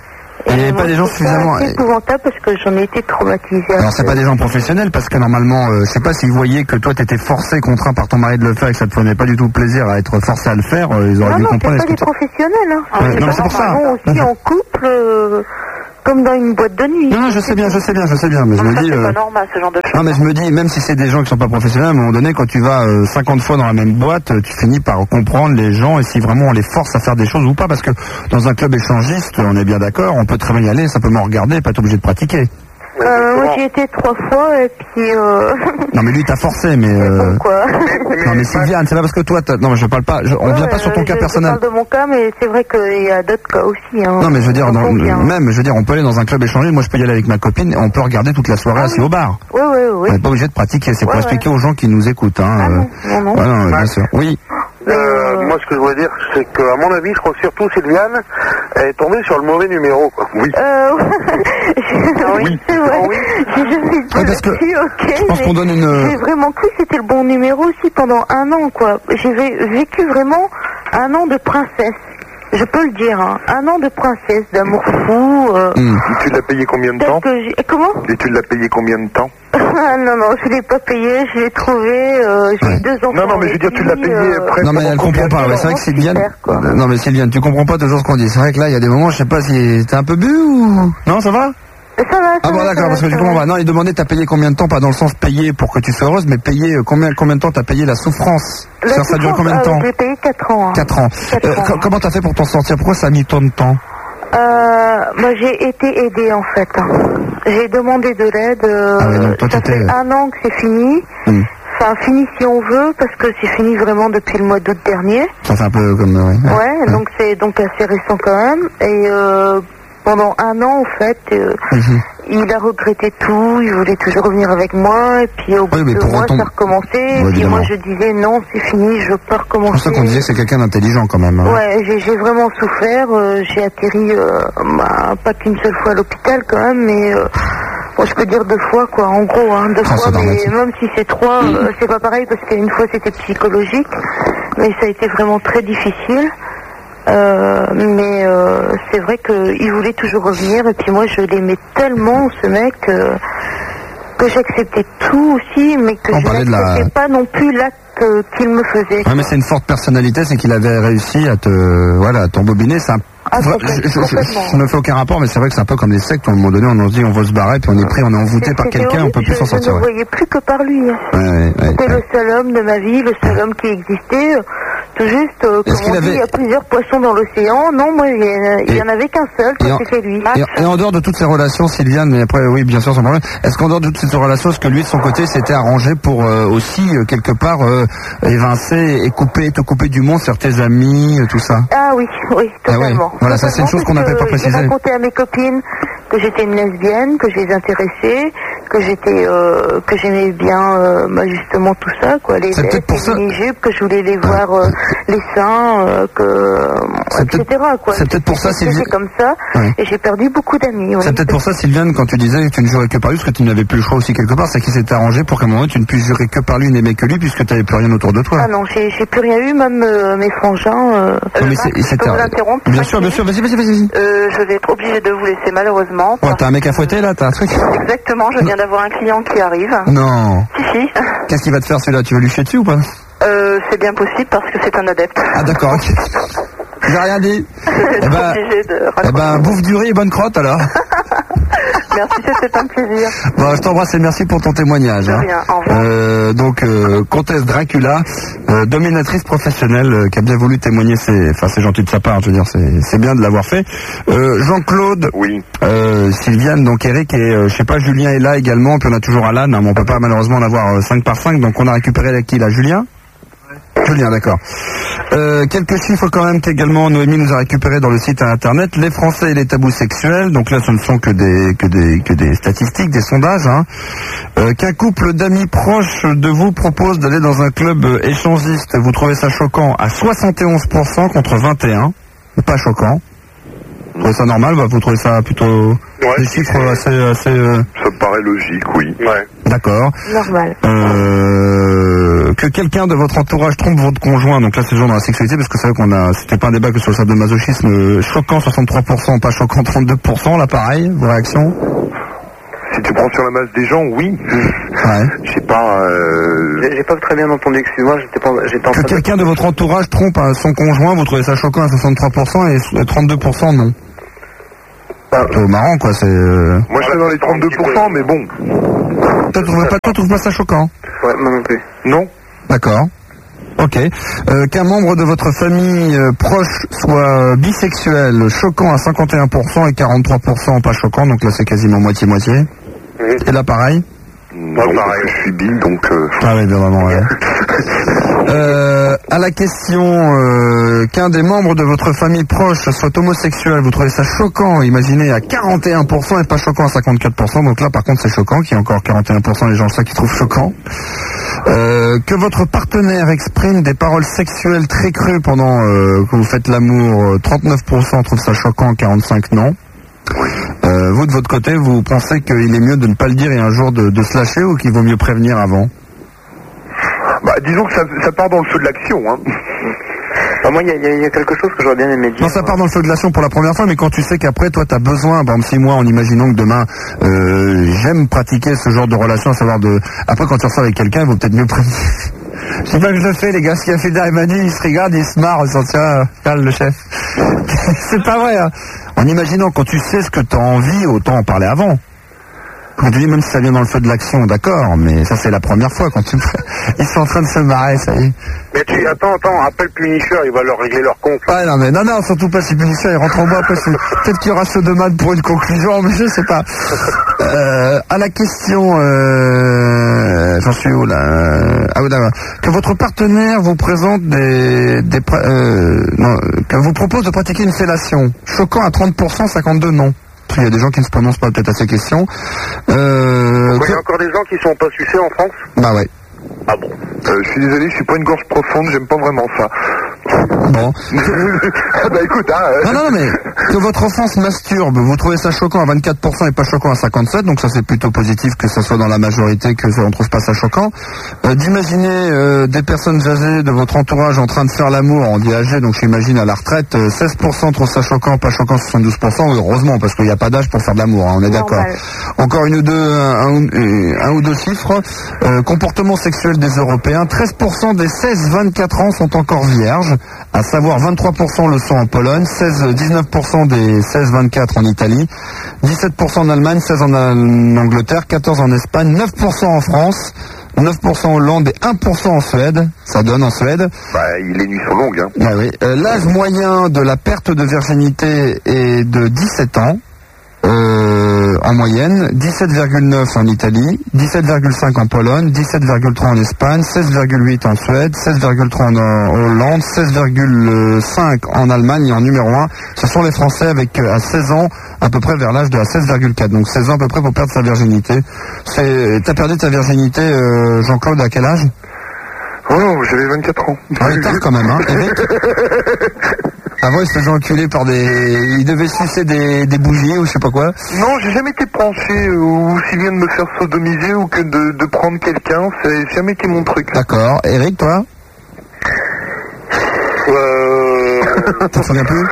S2: Il n'y avait pas des gens suffisamment...
S1: C'est épouvantable parce que j'en ai été traumatisée.
S2: Alors c'est pas des gens professionnels parce que normalement, je sais pas s'ils voyaient que toi t'étais forcé, contraint par ton mari de le faire et que ça te prenait pas du tout plaisir à être forcé à le faire, ils auraient dû comprendre.
S1: Non, c'est pas des professionnels. Hein.
S2: Non, mais c'est pour ça.
S1: Aussi en couple... comme dans une boîte de nuit.
S2: Non, je sais bien, mais je me dis...
S5: c'est pas normal, ce genre de choses.
S2: Non, mais je me dis, même si c'est des gens qui sont pas professionnels, à un moment donné, quand tu vas 50 fois dans la même boîte, tu finis par comprendre les gens et si vraiment on les force à faire des choses ou pas, parce que dans un club échangiste, on est bien d'accord, on peut très bien y aller, simplement regarder, pas être obligé de pratiquer.
S1: Moi j'y étais 3 fois et puis...
S2: Non mais lui t'a forcé, mais...
S1: Bon, quoi.
S2: Non mais Sylviane, c'est pas parce que toi... Non mais je parle pas, on vient pas sur ton cas personnel.
S1: Je parle de mon cas, mais c'est vrai qu'il y a d'autres cas aussi. Hein.
S2: Non mais je veux dire, on peut aller dans un club échangé, moi je peux y aller avec ma copine, et on peut regarder toute la soirée assis au bar.
S1: Oui.
S2: On n'est pas obligé de pratiquer, c'est pour expliquer aux gens qui nous écoutent. Hein,
S1: non.
S2: Ouais, bien sûr. Oui.
S3: Moi, ce que je voulais dire, c'est qu'à mon avis, je crois que surtout Sylviane est tombée sur le mauvais numéro, quoi. Oui.
S1: Oui, c'est vrai. J'ai jamais dit
S2: parce que je pense qu'on donne
S1: J'ai vraiment cru que c'était le bon numéro aussi pendant 1 an, quoi. J'ai vécu vraiment 1 an de princesse. Je peux le dire, hein. 1 an de princesse, d'amour fou.
S4: Tu l'as payé combien de temps?
S1: Comment?
S4: Et tu l'as payé combien de temps?
S1: Non, je l'ai pas payé, je l'ai trouvé, j'ai eu 2 enfants.
S4: Non, mais je veux dire, tu l'as payé après.
S2: Non, mais elle comprend pas, c'est vrai que Sylviane... Non, mais Sylviane, tu comprends pas toujours ce qu'on dit. C'est vrai que là, il y a des moments, je sais pas si t'es un peu bu ou... Non, ça va?
S1: Ça va.
S2: Ah bon, d'accord, parce que tu comprends pas. Non, il demandait t'as payé combien de temps, pas dans le sens payer pour que tu sois heureuse, mais payer combien de temps t'as payé la souffrance? Ça dure combien de temps?
S1: J'ai payé 4 ans.
S2: 4 ans. Comment t'as fait pour t'en sortir? Pourquoi ça a mis tant de temps?
S1: J'ai été aidée en fait. J'ai demandé de l'aide. Ça fait 1 an que c'est fini. Enfin, fini si on veut, parce que c'est fini vraiment depuis le mois d'août dernier.
S2: Ça fait un peu comme...
S1: Ouais, donc c'est assez récent quand même. Et pendant 1 an, en fait, il a regretté tout, il voulait toujours revenir avec moi, et puis au bout de 2 mois, ça recommençait, et puis moi je disais non, c'est fini, je veux pas recommencer.
S2: C'est pour ça qu'on disait que c'est quelqu'un d'intelligent quand même. Hein.
S1: Ouais, j'ai vraiment souffert, j'ai atterri pas qu'une seule fois à l'hôpital quand même, mais bon, je peux dire 2 fois quoi, en gros, hein, 2 fois, mais même si c'est 3, c'est pas pareil, parce qu'une fois c'était psychologique, mais ça a été vraiment très difficile. Mais c'est vrai qu'il voulait toujours revenir et puis moi je l'aimais tellement ce mec que j'acceptais tout aussi, mais que je n'acceptais pas non plus l'acte qu'il me faisait.
S2: Ouais, mais c'est une forte personnalité, c'est qu'il avait réussi à t'embobiner. C'est un... je ne fais aucun rapport, mais c'est vrai que c'est un peu comme des sectes. À un moment donné, on se dit on va se barrer, puis on est pris, on est envoûté par quelqu'un, on peut plus s'en sortir.
S1: Je ne voyais plus que par lui. C'était le seul homme de ma vie, le seul homme qui existait. Tout juste, comme on dit, il y a plusieurs poissons dans l'océan. Non, moi, il n'y en avait qu'un seul, c'était lui.
S2: Et en dehors de toutes ces relations, Sylviane, mais après, oui, bien sûr, sans problème, est-ce qu'en dehors de toutes ces relations, est-ce que lui, de son côté, s'était arrangé pour aussi, quelque part, évincer et te couper du monde, sur tes amis, tout ça?
S1: Ah oui, totalement.
S2: Voilà, ça c'est une chose qu'on n'avait pas précisé.
S1: J'ai raconté à mes copines que j'étais une lesbienne, que je les intéressais, que j'aimais bien justement tout ça, quoi, les jupes, que je voulais les voir les seins, etc. quoi.
S2: C'est peut-être pour ça,
S1: Sylviane. Comme ça, et j'ai perdu beaucoup d'amis.
S2: C'est peut-être pour ça, Sylviane, quand tu disais que tu ne jurais que par lui, parce que tu n'avais plus le choix aussi quelque part, c'est qu'il s'était arrangé pour qu'à un moment tu ne puisses jurer que par lui, n'aimer que lui, puisque tu n'avais plus rien autour de toi.
S1: Ah non, j'ai plus rien eu, même mes frangins.
S5: Je peux vous l'interrompre?
S2: Bien sûr, vas-y.
S5: Je vais être obligée de vous laisser malheureusement.
S2: Ouais, t'as un mec à fouetter là, t'as un truc?
S5: Exactement, je viens d'avoir un client qui arrive.
S2: Non.
S5: Si.
S2: Qu'est-ce qu'il va te faire celui-là? Tu veux lui chier dessus ou pas?
S5: C'est bien possible parce que c'est un adepte.
S2: Ah d'accord, ok. J'ai rien dit. Bouffe du riz et bonne crotte alors.
S5: Merci, c'était un plaisir.
S2: Bon, je t'embrasse et merci pour ton témoignage.
S5: De rien, au revoir.
S2: Donc, Comtesse Dracula, dominatrice professionnelle, qui a bien voulu témoigner, c'est gentil de sa part, je veux dire, c'est bien de l'avoir fait. Jean-Claude,
S4: oui.
S2: Sylviane, donc Eric et je sais pas, Julien est là également, puis on a toujours Alan, hein, mais on peut pas malheureusement en avoir 5 par 5, donc on a récupéré qui là, Julien? Julien, d'accord. Quelques chiffres quand même qu'également Noémie nous a récupérés dans le site internet. Les Français et les tabous sexuels. Donc là, ce ne sont que des statistiques, des sondages. Hein. Qu'un couple d'amis proches de vous propose d'aller dans un club échangiste, vous trouvez ça choquant à 71% contre 21%. Pas choquant. Vous trouvez ça normal? Vous trouvez ça plutôt des chiffres assez...
S4: Ça me paraît logique, oui. Ouais.
S2: D'accord.
S1: Normal.
S2: que quelqu'un de votre entourage trompe votre conjoint, donc là c'est genre dans la sexualité, parce que c'est vrai c'était pas un débat que sur le sable de masochisme, choquant 63%, pas choquant 32%, là pareil, vos réactions?
S4: Si tu prends sur la masse des gens, oui.
S2: Ouais.
S3: Je sais pas, j'ai pas très bien entendu, excuse-moi, j'étais en train
S2: que quelqu'un de votre entourage trompe son conjoint, vous trouvez ça choquant à 63% et 32% non. C'est marrant quoi, c'est...
S4: Moi je suis dans les 32%, mais bon.
S2: Toi, tu trouves pas ça choquant?
S3: Ouais, moi non plus.
S4: Non.
S2: D'accord. Ok. Qu'un membre de votre famille proche soit bisexuel, choquant à 51% et 43% pas choquant, donc là c'est quasiment moitié-moitié. Et là pareil?
S4: Non, pareil, je suis bi, donc...
S2: Ah oui, bien vraiment, ouais. À la question qu'un des membres de votre famille proche soit homosexuel, vous trouvez ça choquant, imaginez, à 41% et pas choquant à 54%, donc là par contre c'est choquant, qu'il y a encore 41% des gens ça qui trouvent choquant. Que votre partenaire exprime des paroles sexuelles très crues pendant que vous faites l'amour, 39% trouvent ça choquant, 45% non. Vous de votre côté, vous pensez qu'il est mieux de ne pas le dire et un jour de se lâcher, ou qu'il vaut mieux prévenir avant?
S4: Bah disons que ça part dans le feu de l'action, hein.
S3: Enfin, moi, il y a quelque chose que j'aurais bien aimé dire.
S2: Non, ça part dans le feu de l'action pour la première fois, mais quand tu sais qu'après, toi, t'as besoin, par exemple, si moi, en imaginant que demain, j'aime pratiquer ce genre de relation, à savoir après, quand tu ressors avec quelqu'un, il vaut peut-être mieux prévenir. Je sais pas que je le fais, les gars, ce qu'il a fait derrière Manu, il se regarde, il se marre, en disant, tiens, Karl, le chef. C'est pas vrai, hein. En imaginant, quand tu sais ce que t'as envie, autant en parler avant. Quand tu dis, même si ça vient dans le feu de l'action, d'accord, mais ça c'est la première fois quand ils sont en train de se marrer, ça y est.
S3: Mais attends, appelle Punisher, il va leur régler leur compte.
S2: Ouais, non, surtout pas si Punisher, il rentre en bas, après peut-être qu'il y aura ce demande pour une conclusion, mais je sais pas. À la question, j'en suis où là? Ah oui, d'accord. Que votre partenaire vous présente que vous propose de pratiquer une fellation. Choquant à 30%, 52% non. Il y a des gens qui ne se prononcent pas peut-être à ces questions.
S3: Il y a encore des gens qui sont pas sucés en France?
S2: Bah ouais.
S3: Ah bon?
S4: Je suis désolé, je suis pas une gorge profonde, j'aime pas vraiment ça.
S2: Bon.
S4: Bah écoute, hein.
S2: Non, mais que votre enfant se masturbe, vous trouvez ça choquant à 24% et pas choquant à 57%, donc ça c'est plutôt positif que ça soit dans la majorité, que on trouve pas ça choquant. D'imaginer des personnes âgées de votre entourage en train de faire l'amour, on dit âgé, donc j'imagine à la retraite, 16% trouvent ça choquant, pas choquant 72%, heureusement, parce qu'il n'y a pas d'âge pour faire de l'amour, hein, on est d'accord. Encore un ou deux chiffres. Comportement sexuel des Européens, 13% des 16-24 ans sont encore vierges, à savoir 23% le sont en Pologne, 19% des 16-24 en Italie, 17% en Allemagne, 16% en Angleterre, 14% en Espagne, 9% en France, 9% en Hollande et 1% en Suède. Ça donne en Suède.
S4: Bah, les nuits sont longues, hein.
S2: Ah oui. L'âge moyen de la perte de virginité est de 17 ans. En moyenne, 17,9 en Italie, 17,5 en Pologne, 17,3 en Espagne, 16,8 en Suède, 16,3 en Hollande, 16,5 en Allemagne, et en numéro 1, ce sont les Français avec à 16 ans, à peu près vers l'âge de 16,4. Donc 16 ans à peu près pour perdre sa virginité. T'as perdu ta virginité, Jean-Claude, à quel âge?
S4: Oh, j'avais 24 ans.
S2: Ah oui, tard quand même, hein. Eric? Avant, il se faisait enculer par il devait sucer des bougies ou je sais pas quoi.
S4: Non, j'ai jamais été branché aussi bien de me faire sodomiser ou que de prendre quelqu'un. C'est jamais été mon truc.
S2: D'accord. Eric, toi? Tu te souviens plus?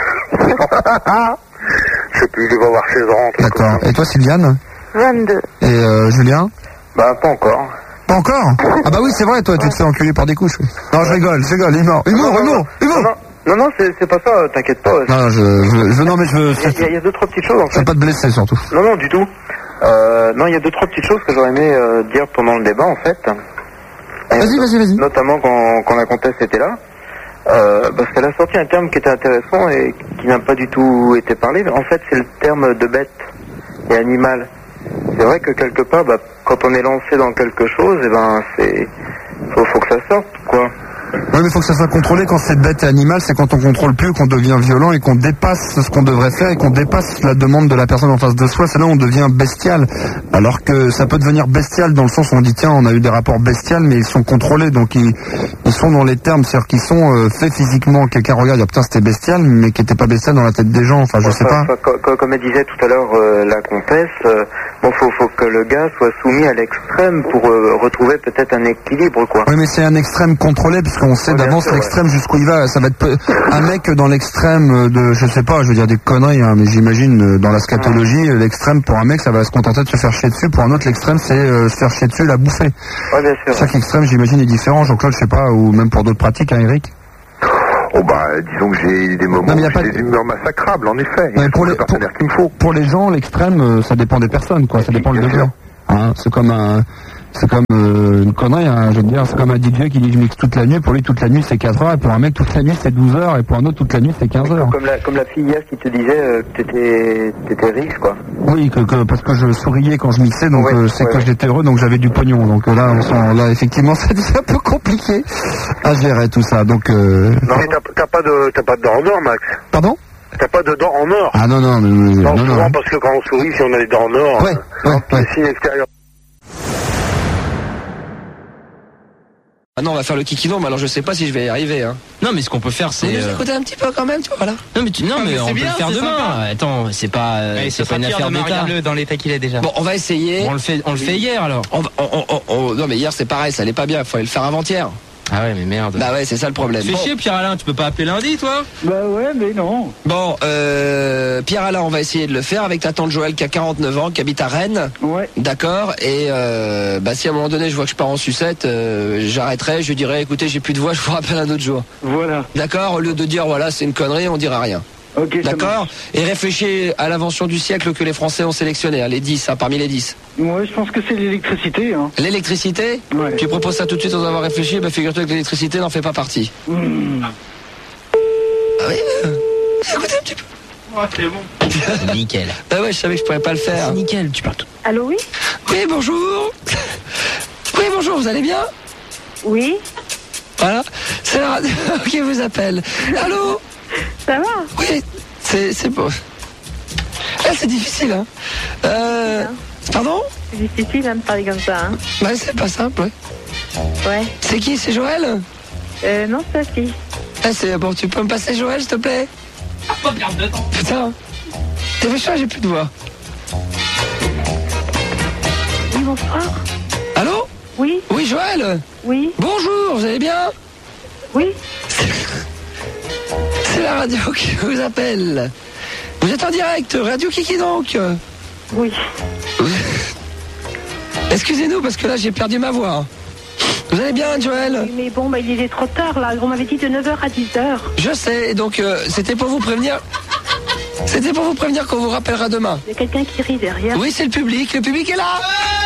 S3: Je sais plus, je vais voir 16 ans.
S2: D'accord. Et toi, Sylviane?
S1: 22.
S2: Et Julien?
S3: Bah, pas encore.
S2: Pas encore? Ah bah oui, c'est vrai, toi, tu te fais enculer par des couches. Oui. Non, je rigole, humour.
S3: Non, c'est pas ça, t'inquiète pas.
S2: Non, non, mais je veux...
S3: Il y a deux, trois petites choses, en fait.
S2: Je veux pas te blesser, surtout.
S3: Non, du tout. Non, il y a deux, trois petites choses que j'aurais aimé dire pendant le débat, en fait.
S2: Vas-y.
S3: Notamment quand la comtesse était là. Parce qu'elle a sorti un terme qui était intéressant et qui n'a pas du tout été parlé. En fait, c'est le terme de bête et animal. C'est vrai que quelque part, quand on est lancé dans quelque chose, faut que ça sorte, quoi.
S2: Ouais, mais il faut que ça soit contrôlé quand c'est bête et animal, c'est quand on contrôle plus, qu'on devient violent et qu'on dépasse ce qu'on devrait faire et qu'on dépasse la demande de la personne en face de soi, c'est là où on devient bestial. Alors que ça peut devenir bestial dans le sens où on dit tiens, on a eu des rapports bestials, mais ils sont contrôlés, donc ils sont dans les termes, c'est-à-dire qu'ils sont faits physiquement. Quelqu'un regarde, putain c'était bestial, mais qui était pas bestial dans la tête des gens, enfin je sais pas.
S6: Comme elle disait tout à l'heure la comtesse, faut que le gars soit soumis à l'extrême pour retrouver peut-être un équilibre, quoi.
S2: Oui, mais c'est un extrême contrôlé, puisqu'on sait d'avance l'extrême jusqu'où il va. Ça va être un mec dans l'extrême de, je sais pas, je veux dire des conneries, hein, mais j'imagine dans la scatologie, l'extrême pour un mec, ça va se contenter de se faire chier dessus. Pour un autre, l'extrême, c'est se faire chier dessus, la bouffer.
S6: Ouais, bien sûr.
S2: Chaque extrême, j'imagine, est différent. Jean-Claude, je sais pas, ou même pour d'autres pratiques, hein, Eric.
S4: Oh bah, disons que j'ai des moments où j'ai des humeurs massacrables, en effet.
S2: Ouais, pour les gens, l'extrême, ça dépend des personnes, quoi. Ça dépend le degré. Hein, c'est comme une connerie, hein, je veux dire, c'est comme un DJ qui dit je mixe toute la nuit, pour lui toute la nuit c'est 4 heures, et pour un mec toute la nuit c'est 12 heures, et pour un autre toute la nuit c'est 15 heures.
S6: Comme la fille hier qui te disait que t'étais riche, quoi.
S2: Oui, parce que je souriais quand je mixais, donc que j'étais heureux, donc j'avais du pognon. Donc là, effectivement, ça devient un peu compliqué à gérer tout ça. Donc.
S3: Non, mais t'as pas de dents en or, Max.
S2: Pardon?
S3: T'as pas de dents en or.
S2: Ah non.
S3: Souvent, parce que quand on sourit, si on a des dents en or, c'est signe extérieur.
S7: Ah non, on va faire le kikinon, mais alors je sais pas si je vais y arriver. Hein.
S8: Non, mais ce qu'on peut faire, c'est.
S7: Nous écouter un petit peu quand même, tu vois, voilà.
S8: Non, mais on peut le faire demain.
S7: Sympa.
S8: Attends, c'est pas une affaire d'État.
S9: Dans l'état qu'il est déjà.
S7: Bon, on va essayer.
S8: On le fait hier alors.
S7: Non, mais hier c'est pareil, ça allait pas bien. Il fallait le faire avant-hier.
S8: Ah ouais, mais merde.
S7: Bah ouais, c'est ça le problème.
S8: Fais chier, Pierre-Alain, tu peux pas appeler lundi, toi?
S9: Bah ouais, mais non.
S7: Bon, Pierre-Alain, on va essayer de le faire avec ta tante Joëlle qui a 49 ans, qui habite à Rennes.
S9: Ouais.
S7: D'accord. Et si à un moment donné je vois que je pars en sucette, j'arrêterai, je dirai écoutez, j'ai plus de voix, je vous rappelle un autre jour.
S9: Voilà.
S7: D'accord. Au lieu de dire voilà, c'est une connerie, on dira rien.
S9: Ok.
S7: D'accord. Et réfléchis à l'invention du siècle que les Français ont sélectionné, hein, les 10, hein, parmi les 10.
S9: Ouais, je pense que c'est l'électricité. Hein.
S7: L'électricité.
S9: Ouais.
S7: Tu proposes ça tout de suite sans avoir réfléchi, figure-toi que l'électricité n'en fait pas partie. Ah oui, écoutez un petit peu.
S9: Ouais, c'est bon.
S8: C'est nickel.
S7: Bah ouais, je savais que je pourrais pas le faire.
S8: C'est nickel, tu parles tout.
S5: Allô, oui?
S7: Oui, bonjour. Oui, bonjour, vous allez bien?
S5: Oui.
S7: Voilà, c'est la radio qui vous appelle. Allô?
S5: Ça va?
S7: Oui, c'est beau. Là, c'est difficile, hein. Pardon?
S5: C'est difficile de me parler comme ça, hein.
S7: Bah, c'est pas simple, ouais.
S5: Ouais.
S7: C'est qui? C'est Joël?
S5: Non, c'est ta fille.
S7: Ah, c'est bon, tu peux me passer Joël, s'il te plaît?
S9: Pas perdre de temps.
S7: Putain. T'es méchant, j'ai plus de voix.
S5: Oui, mon frère?
S7: Allô?
S5: Oui.
S7: Oui, Joël?
S5: Oui.
S7: Bonjour, vous allez bien?
S5: Oui.
S7: C'est la radio qui vous appelle. Vous êtes en direct, Radio Kiki donc?
S5: Oui.
S7: Excusez-nous parce que là j'ai perdu ma voix. Vous allez bien, Joël?
S5: Oui, mais bon, il est trop tard là. On m'avait dit de 9h à 10h.
S7: Je sais, donc c'était pour vous prévenir. C'était pour vous prévenir qu'on vous rappellera demain.
S5: Il y a quelqu'un qui rit derrière.
S7: Oui, c'est le public est là.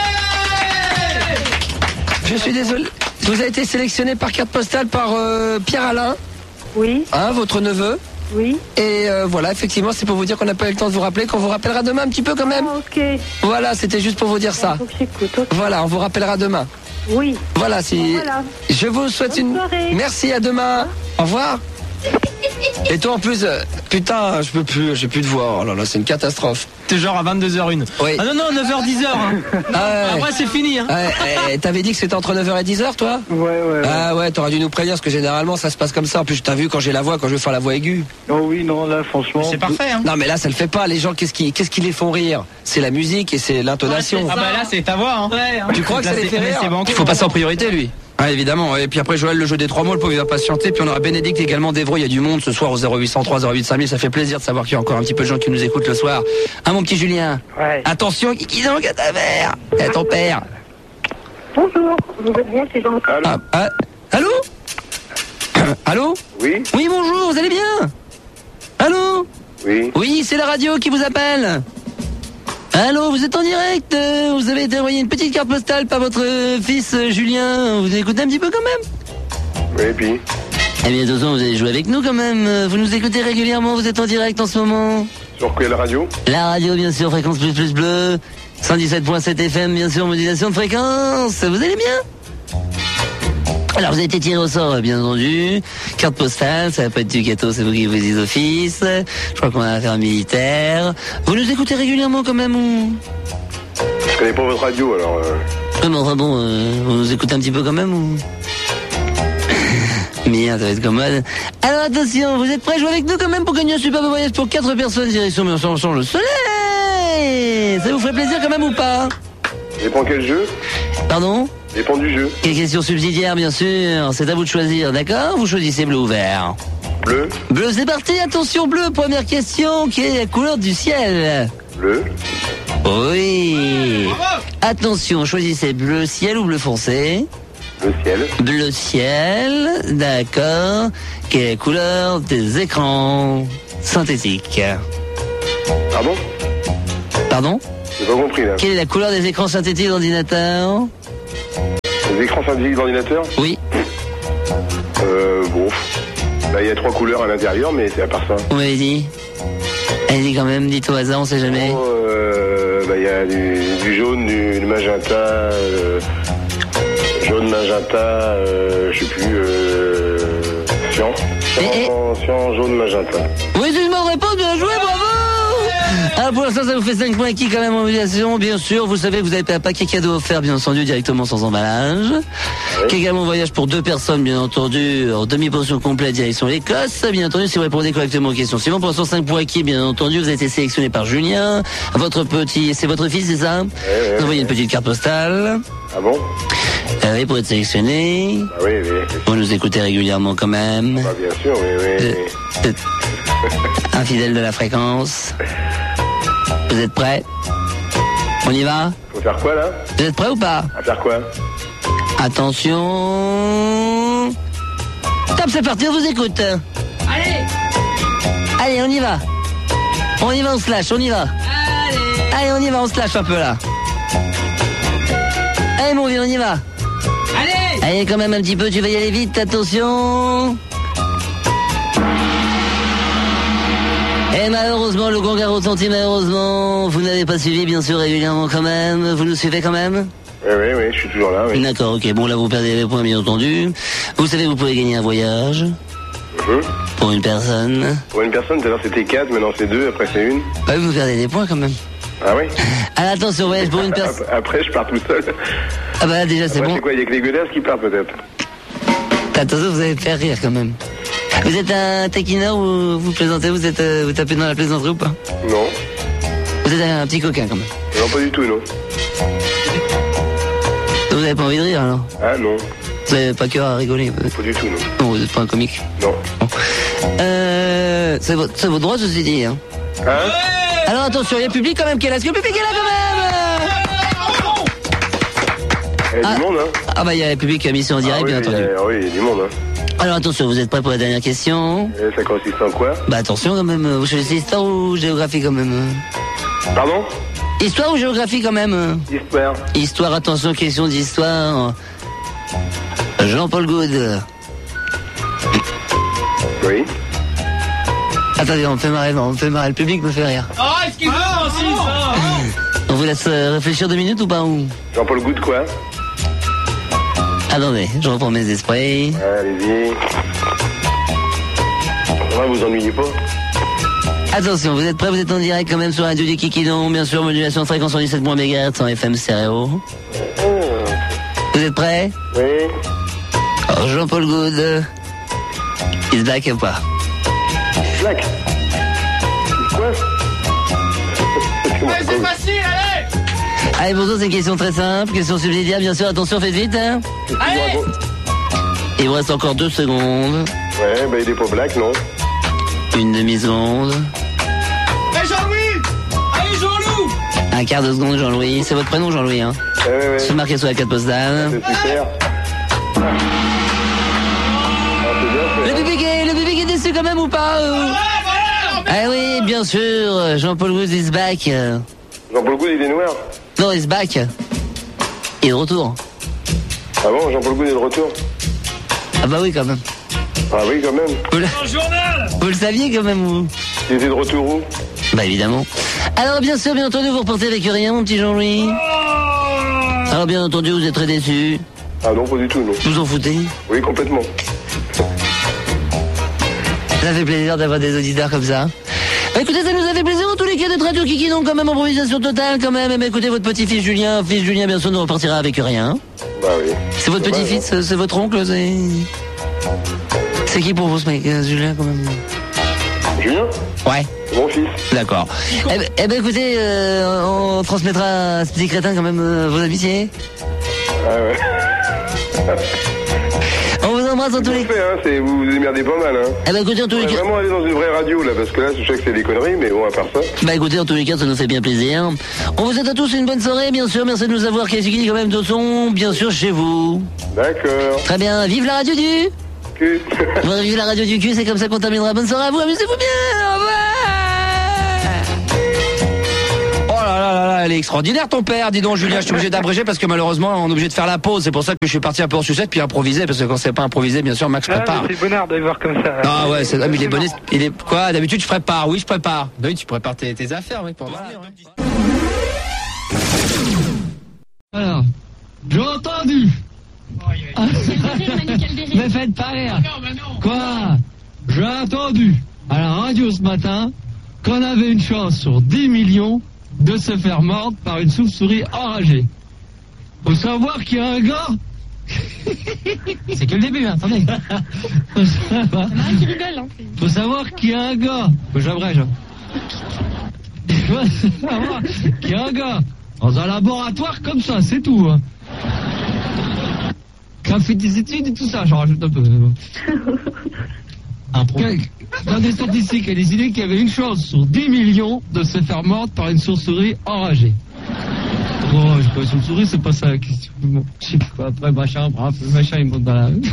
S7: Je suis désolé. Vous avez été sélectionné par carte postale par Pierre-Alain.
S5: Oui.
S7: Hein, votre neveu.
S5: Oui.
S7: Et voilà, effectivement, c'est pour vous dire qu'on n'a pas eu le temps de vous rappeler, qu'on vous rappellera demain un petit peu quand même.
S5: Ah, ok.
S7: Voilà, c'était juste pour vous dire ça.
S5: Faut que j'écoute, ok.
S7: Voilà, on vous rappellera demain.
S5: Oui.
S7: Voilà, si.
S5: Voilà.
S7: Je vous souhaite
S5: Bonne soirée.
S7: Merci, à demain. Au revoir. Et toi en plus, putain, je peux plus, j'ai plus de voix. Oh là là, c'est une catastrophe.
S8: T'es genre à 22h01.
S7: Oui.
S8: Ah non, 9h, 10h. Hein.
S7: Ah ouais.
S8: Après, c'est fini. Hein.
S7: Ouais, t'avais dit que c'était entre 9h et 10h, toi?
S9: Ouais.
S7: Ah ouais, t'aurais dû nous prévenir, parce que généralement, ça se passe comme ça. En plus, je t'ai vu quand j'ai la voix, quand je veux faire la voix aiguë.
S9: Oh oui, non, là, franchement.
S8: C'est parfait, hein.
S7: Non, mais là, ça le fait pas. Les gens, qu'est-ce qui les font rire? C'est la musique et c'est l'intonation.
S8: Ah bah là, c'est ta voix, hein. Ouais,
S7: Tu crois que ça les fait rire?
S8: C'est bon.
S7: Il faut passer en priorité, lui. Ah, évidemment. Et puis après, Joël, le jeu des 3 mots, le pauvre, il va patienter. Puis on aura Bénédicte également d'Evreux. Il y a du monde ce soir au 0803 08 5000. Ça fait plaisir de savoir qu'il y a encore un petit peu de gens qui nous écoutent le soir. Ah, mon petit Julien.
S9: Ouais.
S7: Attention, qui donc à ta mère? Et ton père.
S5: Bonjour. Vous êtes bien, c'est Jean.
S7: Allô? Allô?
S3: Oui.
S7: Oui, bonjour, vous allez bien? Allô?
S3: Oui.
S7: Oui, c'est la radio qui vous appelle. Allô, vous êtes en direct, vous avez été envoyé une petite carte postale par votre fils Julien, vous écoutez un petit peu quand même?
S3: Oui, et puis.
S7: Eh bien attention, vous allez jouer avec nous quand même, vous nous écoutez régulièrement, vous êtes en direct en ce moment?
S3: Sur quelle radio?
S7: La radio bien sûr, fréquence plus bleu, 117.7 FM bien sûr, modulation de fréquence, vous allez bien? Alors, vous avez été tiré au sort, bien entendu. Carte postale, ça va pas être du gâteau, c'est vous qui vous dites office. Je crois qu'on a affaire militaire. Vous nous écoutez régulièrement quand même ou...
S3: Je connais pas votre radio, alors...
S7: Mais enfin bon, vous nous écoutez un petit peu quand même ou... Merde, ça va être commode. Alors attention, vous êtes prêts à jouer avec nous quand même pour gagner un superbe voyage pour 4 personnes direction le soleil. Ça vous ferait plaisir quand même ou pas?
S3: Ça dépend quel jeu?
S7: Pardon?
S3: Ça dépend du jeu.
S7: Quelle question subsidiaire, bien sûr. C'est à vous de choisir, d'accord? Vous choisissez bleu ou vert?
S3: Bleu.
S7: Bleu, c'est parti. Attention, bleu. Première question. Quelle est la couleur du ciel?
S3: Bleu.
S7: Oui. Attention, choisissez bleu ciel ou bleu foncé?
S3: Le ciel.
S7: Bleu ciel, d'accord. Quelle est la couleur des écrans synthétiques?
S3: Pardon?
S7: Pardon?
S3: J'ai pas compris là.
S7: Quelle est la couleur des écrans synthétiques d'ordinateur?
S3: Les écrans synthétiques d'ordinateur?
S7: Oui.
S3: Bon. Là, il y a 3 couleurs à l'intérieur, mais c'est à part ça.
S7: Vous m'avez dit? Allez-y quand même, dites au hasard, on sait jamais.
S3: Il y a du jaune, du magenta, jaune, magenta, je sais plus, cyan, jaune, magenta.
S7: Oui, c'est une bonne réponse, bien joué, bravo! Ah, pour l'instant, ça vous fait 5 points acquis quand même en modulation. Bien sûr, vous savez que vous avez un paquet cadeau offert, bien entendu, directement sans emballage. Oui. Également voyage pour 2 personnes, bien entendu, en demi-pension complète direction l'Écosse. Bien entendu, si vous répondez correctement aux questions. Sinon, pour l'instant, 5 points acquis, bien entendu, vous avez été sélectionné par Julien. C'est votre fils, c'est ça? Vous envoyez une petite carte postale.
S3: Ah bon?
S7: Oui, pour être sélectionné.
S3: Ah oui.
S7: Vous nous écoutez régulièrement quand même.
S3: Ah, bien sûr, oui.
S7: Infidèle de la fréquence. Vous êtes prêts? On y va?
S3: Faut faire quoi là?
S7: Vous êtes prêts ou pas?
S3: À faire quoi?
S7: Attention. Top, c'est parti, on vous écoute. Allez, on y va. On y va, on se lâche, on y va. Allez, on y va, on se lâche un peu là. Allez mon vieux, on y va. Allez, quand même un petit peu, tu vas y aller vite, attention. Et malheureusement, le gong a retenti, malheureusement. Vous n'avez pas suivi, bien sûr, régulièrement quand même. Vous nous suivez quand même?
S3: Oui, je suis toujours là, oui.
S7: D'accord, ok. Bon, là, vous perdez les points, bien entendu. Vous savez, vous pouvez gagner un voyage. Pour une personne.
S3: Pour une personne, tout à l'heure c'était 4, maintenant c'est 2, après c'est 1.
S7: Bah oui, vous perdez des points quand même.
S3: Ah oui?
S7: Alors attention, voyage pour une personne.
S3: Après, je pars tout seul.
S7: Ah bah là, déjà, c'est bon.
S3: C'est quoi, il y a que les godasses qui partent peut-être?
S7: Attention, vous allez faire rire quand même. Vous êtes un taquineur ou vous plaisantez? Vous tapez dans la plaisanterie ou pas?
S3: Non.
S7: Vous êtes un petit coquin quand même?
S3: Non, pas du tout, non.
S7: Vous avez pas envie de rire alors?
S3: Ah non.
S7: Vous avez pas cœur à rigoler?
S3: Pas du tout, non.
S7: Non, vous êtes pas un comique?
S3: Non.
S7: Bon. C'est votre droit, ceci dit, hein? Alors attention, il y a le public quand même qui est là. Est-ce que le public est là quand même?
S3: Il y a du monde, hein?
S7: Ah bah il y a le public qui a mis ça en direct, bien entendu.
S3: Oui, il y a du monde, hein.
S7: Alors attention, vous êtes prêts pour la dernière question?
S3: Ça consiste en quoi?
S7: Bah attention quand même, vous choisissez histoire ou géographie quand même?
S3: Pardon?
S7: Histoire ou géographie quand même?
S3: Histoire.
S7: Histoire, attention, question d'histoire. Jean-Paul Goude.
S3: Oui.
S7: Attendez, on me fait marrer, le public me fait rire.
S8: Oh, excusez-moi aussi, ça.
S7: On vous laisse réfléchir 2 minutes ou pas ou?
S3: Jean-Paul Goude quoi?
S7: Attendez, je reprends mes esprits.
S3: Allez-y. Ouais, vous ennuyez pas?
S7: Attention, vous êtes prêts? Vous êtes en direct quand même sur Radio du Kikidon, bien sûr, modulation de fréquence en 17 MHz en FM stéréo. Vous êtes prêts?
S3: Oui.
S7: Alors, Jean-Paul Goude, il se back ou pas?
S3: Black. Quoi?
S8: Ouais, c'est facile, allez!
S7: Allez, bonjour, c'est une question très simple, question subsidiaire, bien sûr, attention, faites vite, hein?
S8: Allez!
S7: Il vous reste encore 2 secondes.
S3: Ouais, bah il est pas black, non?
S7: Une demi-seconde.
S8: Hey Jean-Louis! Allez Jean-Loup!
S7: Un quart de seconde, Jean-Louis. C'est votre prénom, Jean-Louis, hein?
S3: Ouais.
S7: C'est marqué sur la carte postale.
S3: C'est super.
S7: Le public est déçu quand même ou pas? Ah oui, bien sûr, Jean-Paul Goude is back.
S3: Jean-Paul Goude, il est noir?
S7: Non, is back. Il est de retour.
S3: Ah bon, Jean-Paul Goude est de retour?
S7: Ah bah oui, quand même.
S3: Ah oui, quand même.
S7: Vous le saviez quand même, vous?
S3: Il était de retour où?
S7: Bah évidemment. Alors bien sûr, bien entendu, vous reportez avec rien, mon petit Jean-Louis. Alors bien entendu, vous êtes très déçu.
S3: Ah non, pas du tout, non.
S7: Vous en foutez?
S3: Oui, complètement.
S7: Ça fait plaisir d'avoir des auditeurs comme ça. Bah, écoutez, ça nous a fait plaisir en tous les cas d'être Radio Kiki, donc quand même improvisation totale quand même. Bah, écoutez, votre petit-fils Julien, bien sûr, ne repartira avec rien.
S3: Bah oui.
S7: C'est votre petit-fils, c'est votre oncle, c'est qui pour vous ce mec, Julien, quand même?
S3: Julien?
S7: Ouais.
S3: Mon fils.
S7: D'accord. Eh ben écoutez, on transmettra à ce petit crétin quand même vos amitiés.
S3: Ah ouais.
S7: On vous embrasse en tous les cas.
S3: Vous vous démerdez pas mal, hein.
S7: Eh ben écoutez, en tous les cas.
S3: Vraiment aller dans une vraie radio là, parce que là, je sais que c'est des conneries, mais bon, à part ça.
S7: Bah écoutez, en tous les cas, ça nous fait bien plaisir. On vous souhaite à tous une bonne soirée, bien sûr. Merci de nous avoir qualifiés quand même de son, bien sûr, chez vous.
S3: D'accord.
S7: Très bien. Vive la radio du
S3: cul.
S7: Vive la radio du cul, c'est comme ça qu'on terminera. Bonne soirée à vous, amusez-vous bien. Au revoir.
S10: Elle est extraordinaire ton père, dis donc Julien, je suis obligé d'abréger parce que malheureusement on est obligé de faire la pause, c'est pour ça que je suis parti un peu en sucette puis improviser, parce que quand c'est pas improvisé, bien sûr Max prépare.
S9: C'est bonheur de voir comme ça.
S10: Ah ouais, c'est il est bonnet, il est quoi, d'habitude je prépare, oui je prépare. Oui, tu prépares tes affaires, mec, pour
S11: Alors, j'ai entendu. Me faites pas rire. Quoi? J'ai entendu à la radio ce matin qu'on avait une chance sur 10 millions de se faire mordre par une chauve-souris enragée. Faut savoir qu'il y a un gars... C'est que le début, hein, attendez. Faut savoir qu'il y a un gars... J'abrège. Faut savoir qu'il y a un gars dans un laboratoire comme ça, c'est tout. Hein. Qui a fait des études et tout ça, j'en rajoute un peu. Dans des statistiques, il a décidé qu'il y avait une chance sur 10 millions de se faire mordre par une chauve-souris enragée. Bon, je sais pas, une chauve-souris, c'est pas ça la question. Bon, je sais pas, après, machin, bref, le machin, il monte dans la rue.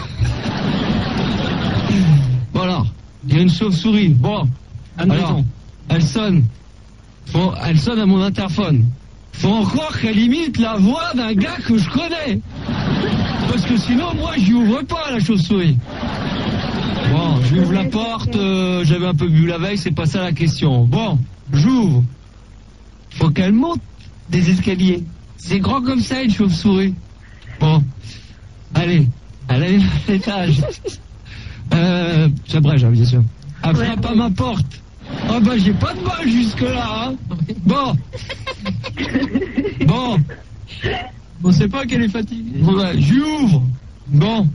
S11: Voilà, il y a une chauve-souris. Bon, alors, elle sonne. Elle sonne à mon interphone. Faut encore qu'elle imite la voix d'un gars que je connais. Parce que sinon, moi, j'y ouvre pas, la chauve-souris. Bon, j'ouvre la porte, j'avais un peu bu la veille, c'est pas ça la question. Bon, j'ouvre. Faut qu'elle monte des escaliers. C'est grand comme ça, une chauve-souris. Bon, allez, elle est à l'étage. J'abrège, bien sûr. Elle frappe à ma porte. Oh bah j'ai pas de mal jusque-là, hein. Bon. On sait pas qu'elle est fatiguée. Bon, bah, j'ouvre. Bon.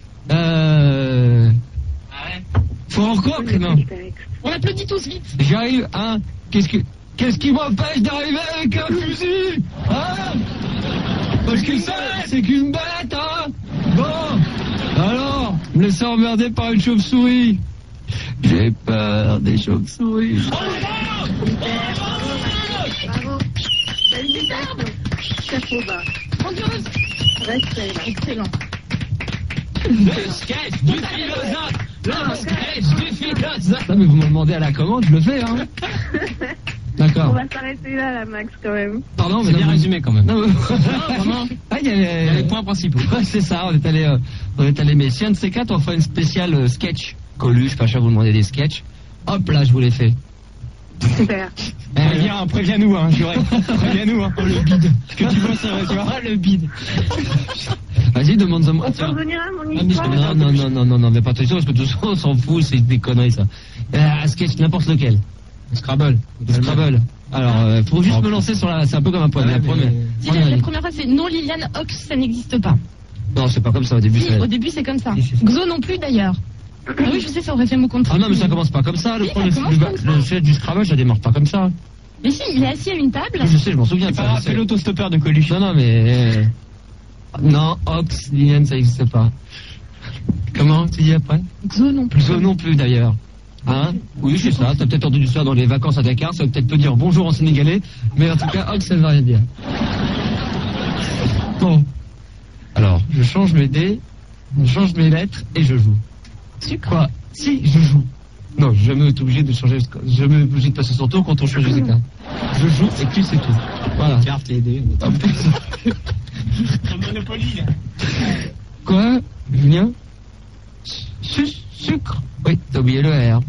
S11: Faut encore que non.
S12: On applaudit tous vite.
S11: J'arrive, hein. Qu'est-ce qui m'empêche d'arriver avec un fusil, hein? Parce que ça, c'est qu'une bête, hein. Bon. Alors, me laisser emmerder par une chauve-souris. J'ai peur des chauves-souris.
S12: Bravo. Chapeau bas. Grandiose. Excellent.
S11: Le sketch du philosophe. Le sketch du philosophe. Non mais vous me demandez à la commande, je le fais, hein. D'accord.
S12: On va s'arrêter là, la Max, quand même.
S11: Pardon, mais
S10: c'est bien résumé quand même.
S11: Non, vraiment. Ah, il y avait les points principaux. Ouais, c'est ça, on est allé, mais si un de ces quatre, on fait une spéciale sketch. Coluche, Pacha, vous demandez des sketchs. Hop là, je vous les fais.
S12: Super.
S11: Préviens-nous, hein, Juré. Préviens-nous, hein. Oh, le bide. Ce que tu vois, ça va, tu vois. Le bide. Vas-y, demande-moi.
S12: On peut revenir à mon histoire.
S11: Non, mais pas attention, parce que tout ça, on s'en fout, c'est des conneries, ça. Un sketch, n'importe lequel. Scrabble. Alors, faut juste me lancer sur la... C'est un peu comme un point.
S12: La première fois, c'est non, Liliane Ox, ça n'existe pas.
S11: Non, c'est pas comme ça, au début.
S12: Si, au début, c'est comme ça. Xo non plus, d'ailleurs. Ah oui, je sais, ça aurait fait mon compte.
S11: Ah non, mais ça commence pas comme ça. Le fait du Scrabble, ça démarre pas comme ça.
S12: Mais si, il est assis à une table.
S11: Je sais, je m'en souviens.
S10: C'est l'autostoppeur de Coluche.
S11: Non, mais... Non, Ox, Liliane, ça n'existe pas. Comment tu dis après?
S12: Xo non plus.
S11: Xo non plus, d'ailleurs. Hein? Oui, c'est ça. T'as peut-être entendu ça dans les vacances à Dakar. Ça va peut-être te dire bonjour en sénégalais. Mais en tout cas, Ox, ça ne veut rien dire. Bon. Alors, je change mes dés, je change mes lettres et je joue. Quoi? Si, je joue. Non, je me suis obligé de changer. Je me suis obligé de passer son tour quand on change les états. Je joue et puis c'est tout. Voilà.
S10: Carte les dés.
S11: Comme
S10: Monopoly, là.
S11: Quoi, Julien? Sucre? Oui, t'as oublié le R.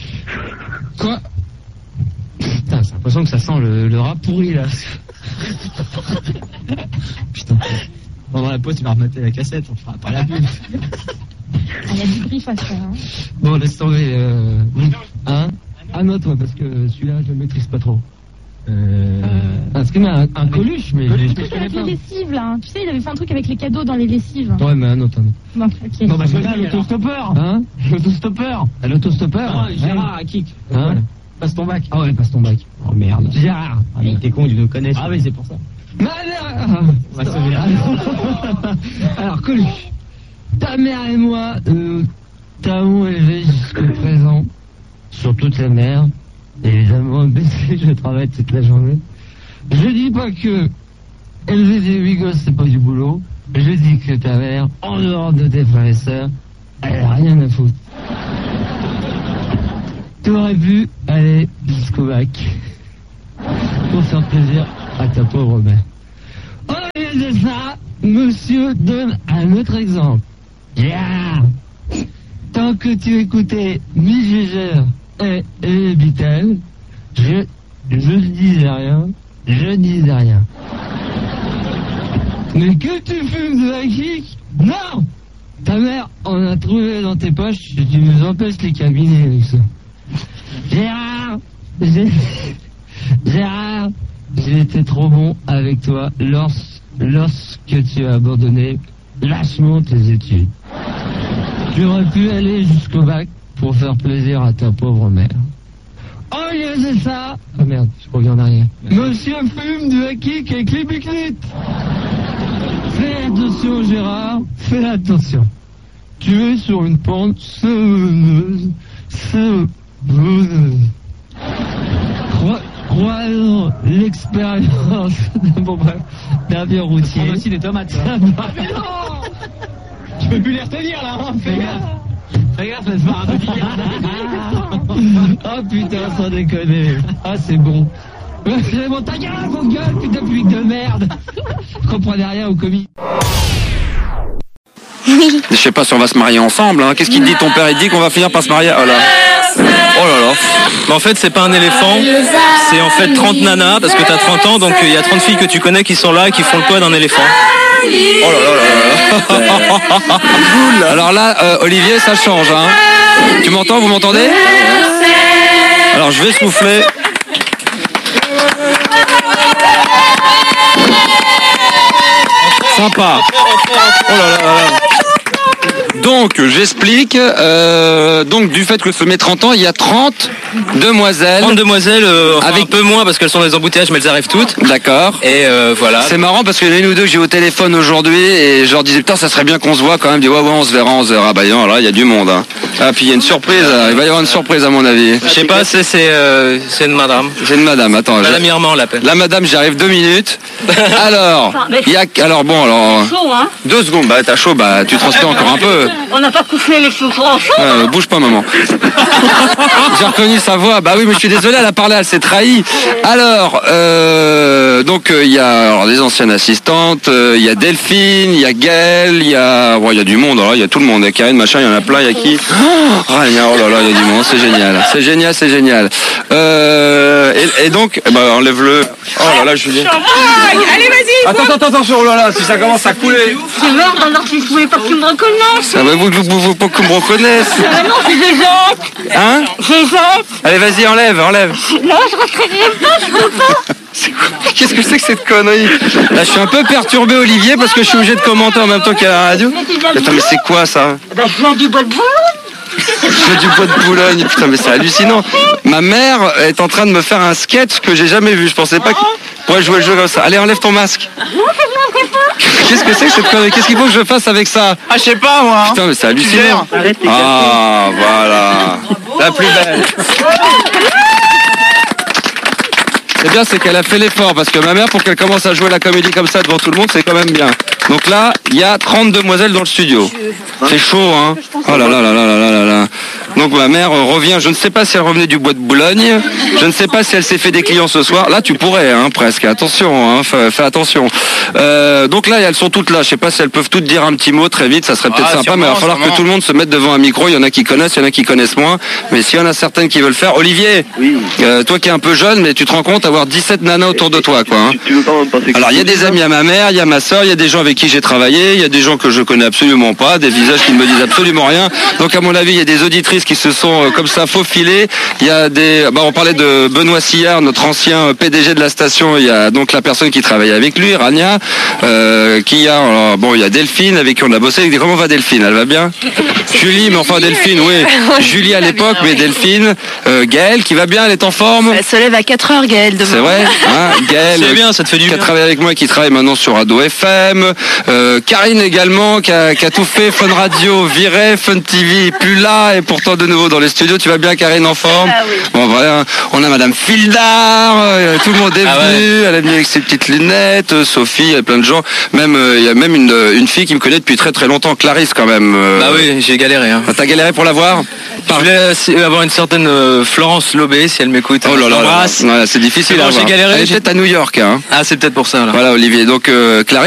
S11: Quoi? Putain, j'ai l'impression que ça sent le rat pourri, là. Putain. Pendant la pause, tu vas remater la cassette, on fera pas la pub.
S12: Il y a du prix face à hein.
S11: Bon, laisse tomber. Hein? Ah non, toi, parce que celui-là, je le maîtrise pas trop. Parce que un Coluche, mais je
S12: Le truc avec les lessives, là. Tu sais, il avait fait un truc avec les cadeaux dans les lessives.
S11: Ouais, mais un autre.
S12: Non, ok.
S11: Non, bah, je là, l'autostoppeur. Hein? L'autostoppeur. L'autostoppeur.
S9: Ah, Gérard, à kick.
S11: Hein?
S9: Passe ton bac.
S11: Ah ouais, passe ton bac. Oh merde. Gérard.
S9: Ah, mais t'es con, tu le connais.
S11: Ah oui, c'est pour ça. On va sauver la... Alors, Coluche, ta mère et moi t'avons élevé jusqu'au présent sur toute la mer. Évidemment, je travaille toute la journée. Je dis pas que élever des 8 gosses, c'est pas du boulot. Je dis que ta mère, en dehors de tes frères et sœurs, elle a rien à foutre. T'aurais pu aller jusqu'au bac pour faire plaisir à ta pauvre mère. Au lieu de ça, monsieur donne un autre exemple. Yeah. Tant que tu écoutais Mick Jagger et les Beatles, je disais rien. Mais que tu fumes de la kick? Non! Ta mère en a trouvé dans tes poches, tu nous empêches les cabinets avec ça. Gérard, j'ai été trop bon avec toi lorsque tu as abandonné lâchement tes études. Tu aurais pu aller jusqu'au bac pour faire plaisir à ta pauvre mère. Oh lieu de ça... Oh merde, je reviens en arrière. Monsieur fume du kick avec les biclites. Fais attention Gérard, fais attention. Tu es sur une pente savonneuse. Croyons l'expérience d'un vieux routier.
S9: On a aussi des tomates. Je peux plus les retenir là, hein. Fais gaffe. Fais gaffe, laisse voir un petit.
S11: Oh putain, sans déconner. Ah, c'est bon. C'est bon, ta gueule, vos gueules, putain, public de merde. Je comprenais rien au Covid.
S2: Je sais pas si on va se marier ensemble, hein. Qu'est-ce qu'il te dit ton père? Il te dit qu'on va finir par se marier. Oh là. Oh là là.
S13: Mais en fait, c'est pas un éléphant, c'est en fait 30 nanas, parce que t'as 30 ans, donc il y a 30 filles que tu connais qui sont là et qui font le poids d'un éléphant.
S2: Oh là là là là. Alors là, Olivier, ça change, hein. Tu m'entends? Vous m'entendez? Alors je vais souffler. Sympa. Oh là là là. Donc, j'explique. Donc, du fait que ce met 30 ans, il y a 30 demoiselles.
S13: 30 demoiselles, avec un peu moins parce qu'elles sont dans les embouteillages, mais elles arrivent toutes.
S2: D'accord.
S13: Et voilà.
S2: C'est marrant parce qu'il y en a une ou deux que j'ai au téléphone aujourd'hui et je leur disais, putain, ça serait bien qu'on se voit quand même. Ils disent, ouais, on se verra. Ah bah non, là, il y a du monde. Hein. Ah, puis il y a une surprise. Il va y avoir une surprise à mon avis.
S13: Je sais pas, c'est une madame.
S2: C'est une madame, attends.
S13: Madame Irma, on l'appelle.
S2: La madame, j'arrive 2 minutes. Alors, il y a... Alors bon, alors...
S14: Chaud, hein.
S2: 2 secondes, bah t'as chaud, bah tu transpires encore un peu.
S14: On n'a pas couché les cheveux en chaud.
S2: Bouge pas, maman. J'ai reconnu sa voix. Bah oui, mais je suis désolé, elle a parlé, elle s'est trahie. Alors, donc il y a alors, des anciennes assistantes, il y a Delphine, il y a Gaëlle, il y a du monde. Il y a tout le monde. Il y a Karine, machin, il y en a plein. Il y a qui? Oh là là, il y a du monde. C'est génial. C'est génial. Et donc, enlève-le. Oh là là, Julien.
S14: Allez, vas-y.
S2: Attends, oh là là, si ça commence à couler.
S14: C'est merde, alors si je voulais pas qu'ils me reconnaissent.
S2: Ah bah vous pas qu'on me reconnaisse.
S14: Ah non, c'est des gens.
S2: Hein?
S14: J'ai jette.
S2: Allez, vas-y, enlève.
S14: Non, je retirerai pas, je peux pas.
S2: Qu'est-ce que c'est que cette connerie? Là, je suis un peu perturbé, Olivier, parce que je suis obligé de commenter en même temps qu'il y a la radio. Attends, mais c'est quoi ça?
S14: Bah, je viens du bois de Boulogne.
S2: Je viens du bois de Boulogne. Putain, mais c'est hallucinant. Ma mère est en train de me faire un sketch que j'ai jamais vu. Je pensais pas qu'il pourrait jouer le jeu comme ça. Allez, enlève ton masque.
S14: Non, je ne l'enlèverai pas.
S2: Qu'est-ce que c'est que cette connerie? Qu'est-ce qu'il faut que je fasse avec ça?
S13: Ah, je sais pas, moi.
S2: Putain, mais c'est hallucinant. Ah, voilà. La plus belle. C'est bien, c'est qu'elle a fait l'effort, parce que ma mère, pour qu'elle commence à jouer la comédie comme ça devant tout le monde, c'est quand même bien.
S13: Donc là, il y a 30 demoiselles dans le studio. C'est chaud, hein. Oh là là là là là là là. Donc ma mère revient, je ne sais pas si elle revenait du bois de Boulogne, je ne sais pas si elle s'est fait des clients ce soir. Là, tu pourrais, hein, presque. Attention, hein, fais attention. Donc là, elles sont toutes là. Je sais pas si elles peuvent toutes dire un petit mot très vite, ça serait peut-être sympa, mais il va falloir que tout le monde se mette devant un micro. Il y en a qui connaissent, il y en a qui connaissent moins. Mais s'il y en a certaines qui veulent faire, Olivier, toi qui es un peu jeune, mais tu te rends compte avoir 17 nanas autour de toi, quoi. Hein.
S15: Tu veux pas me passer.
S13: Alors il y a des amis à ma mère, il y a ma soeur, il y a des gens avec qui j'ai travaillé, il y a des gens que je connais absolument pas, des visages qui ne me disent absolument rien. Donc à mon avis, il y a des auditrices qui se sont comme ça faufilées. Il y a des, on parlait de Benoît Sillard, notre ancien PDG de la station. Il y a donc la personne qui travaille avec lui, Rania, il y a Delphine avec qui on a bossé. Comment va Delphine? Elle va bien? Julie, mais enfin Delphine, oui. Julie à l'époque, mais Delphine, Gaëlle qui va bien, elle est en forme.
S12: Elle se lève à 4h, Gaëlle, demain.
S13: C'est vrai, hein, Gaëlle.
S10: C'est bien, ça te fait du bien.
S13: Qui a travaillé avec moi, qui travaille maintenant sur Ado FM. Karine également, qui a tout fait. Fun Radio viré, Fun TV plus là, et pourtant de nouveau dans les studios. Tu vas bien, Karine, en forme?
S12: Oui.
S13: Bon, voilà. On a Madame Fildar, tout le monde est venu. Elle est venue avec ses petites lunettes. Sophie, il y a plein de gens. Même, il y a même une fille qui me connaît depuis très très longtemps, Clarisse quand même.
S10: Bah oui, j'ai galéré. Hein.
S13: T'as galéré pour la voir?
S10: Je voulais avoir une certaine Florence Lobé, si elle m'écoute.
S13: Oh là là, c'est difficile à voir.
S10: J'ai galéré.
S13: Elle est peut-être à New York, hein.
S10: Ah, c'est peut-être pour ça, là.
S13: Voilà, Olivier. Donc, Clarisse,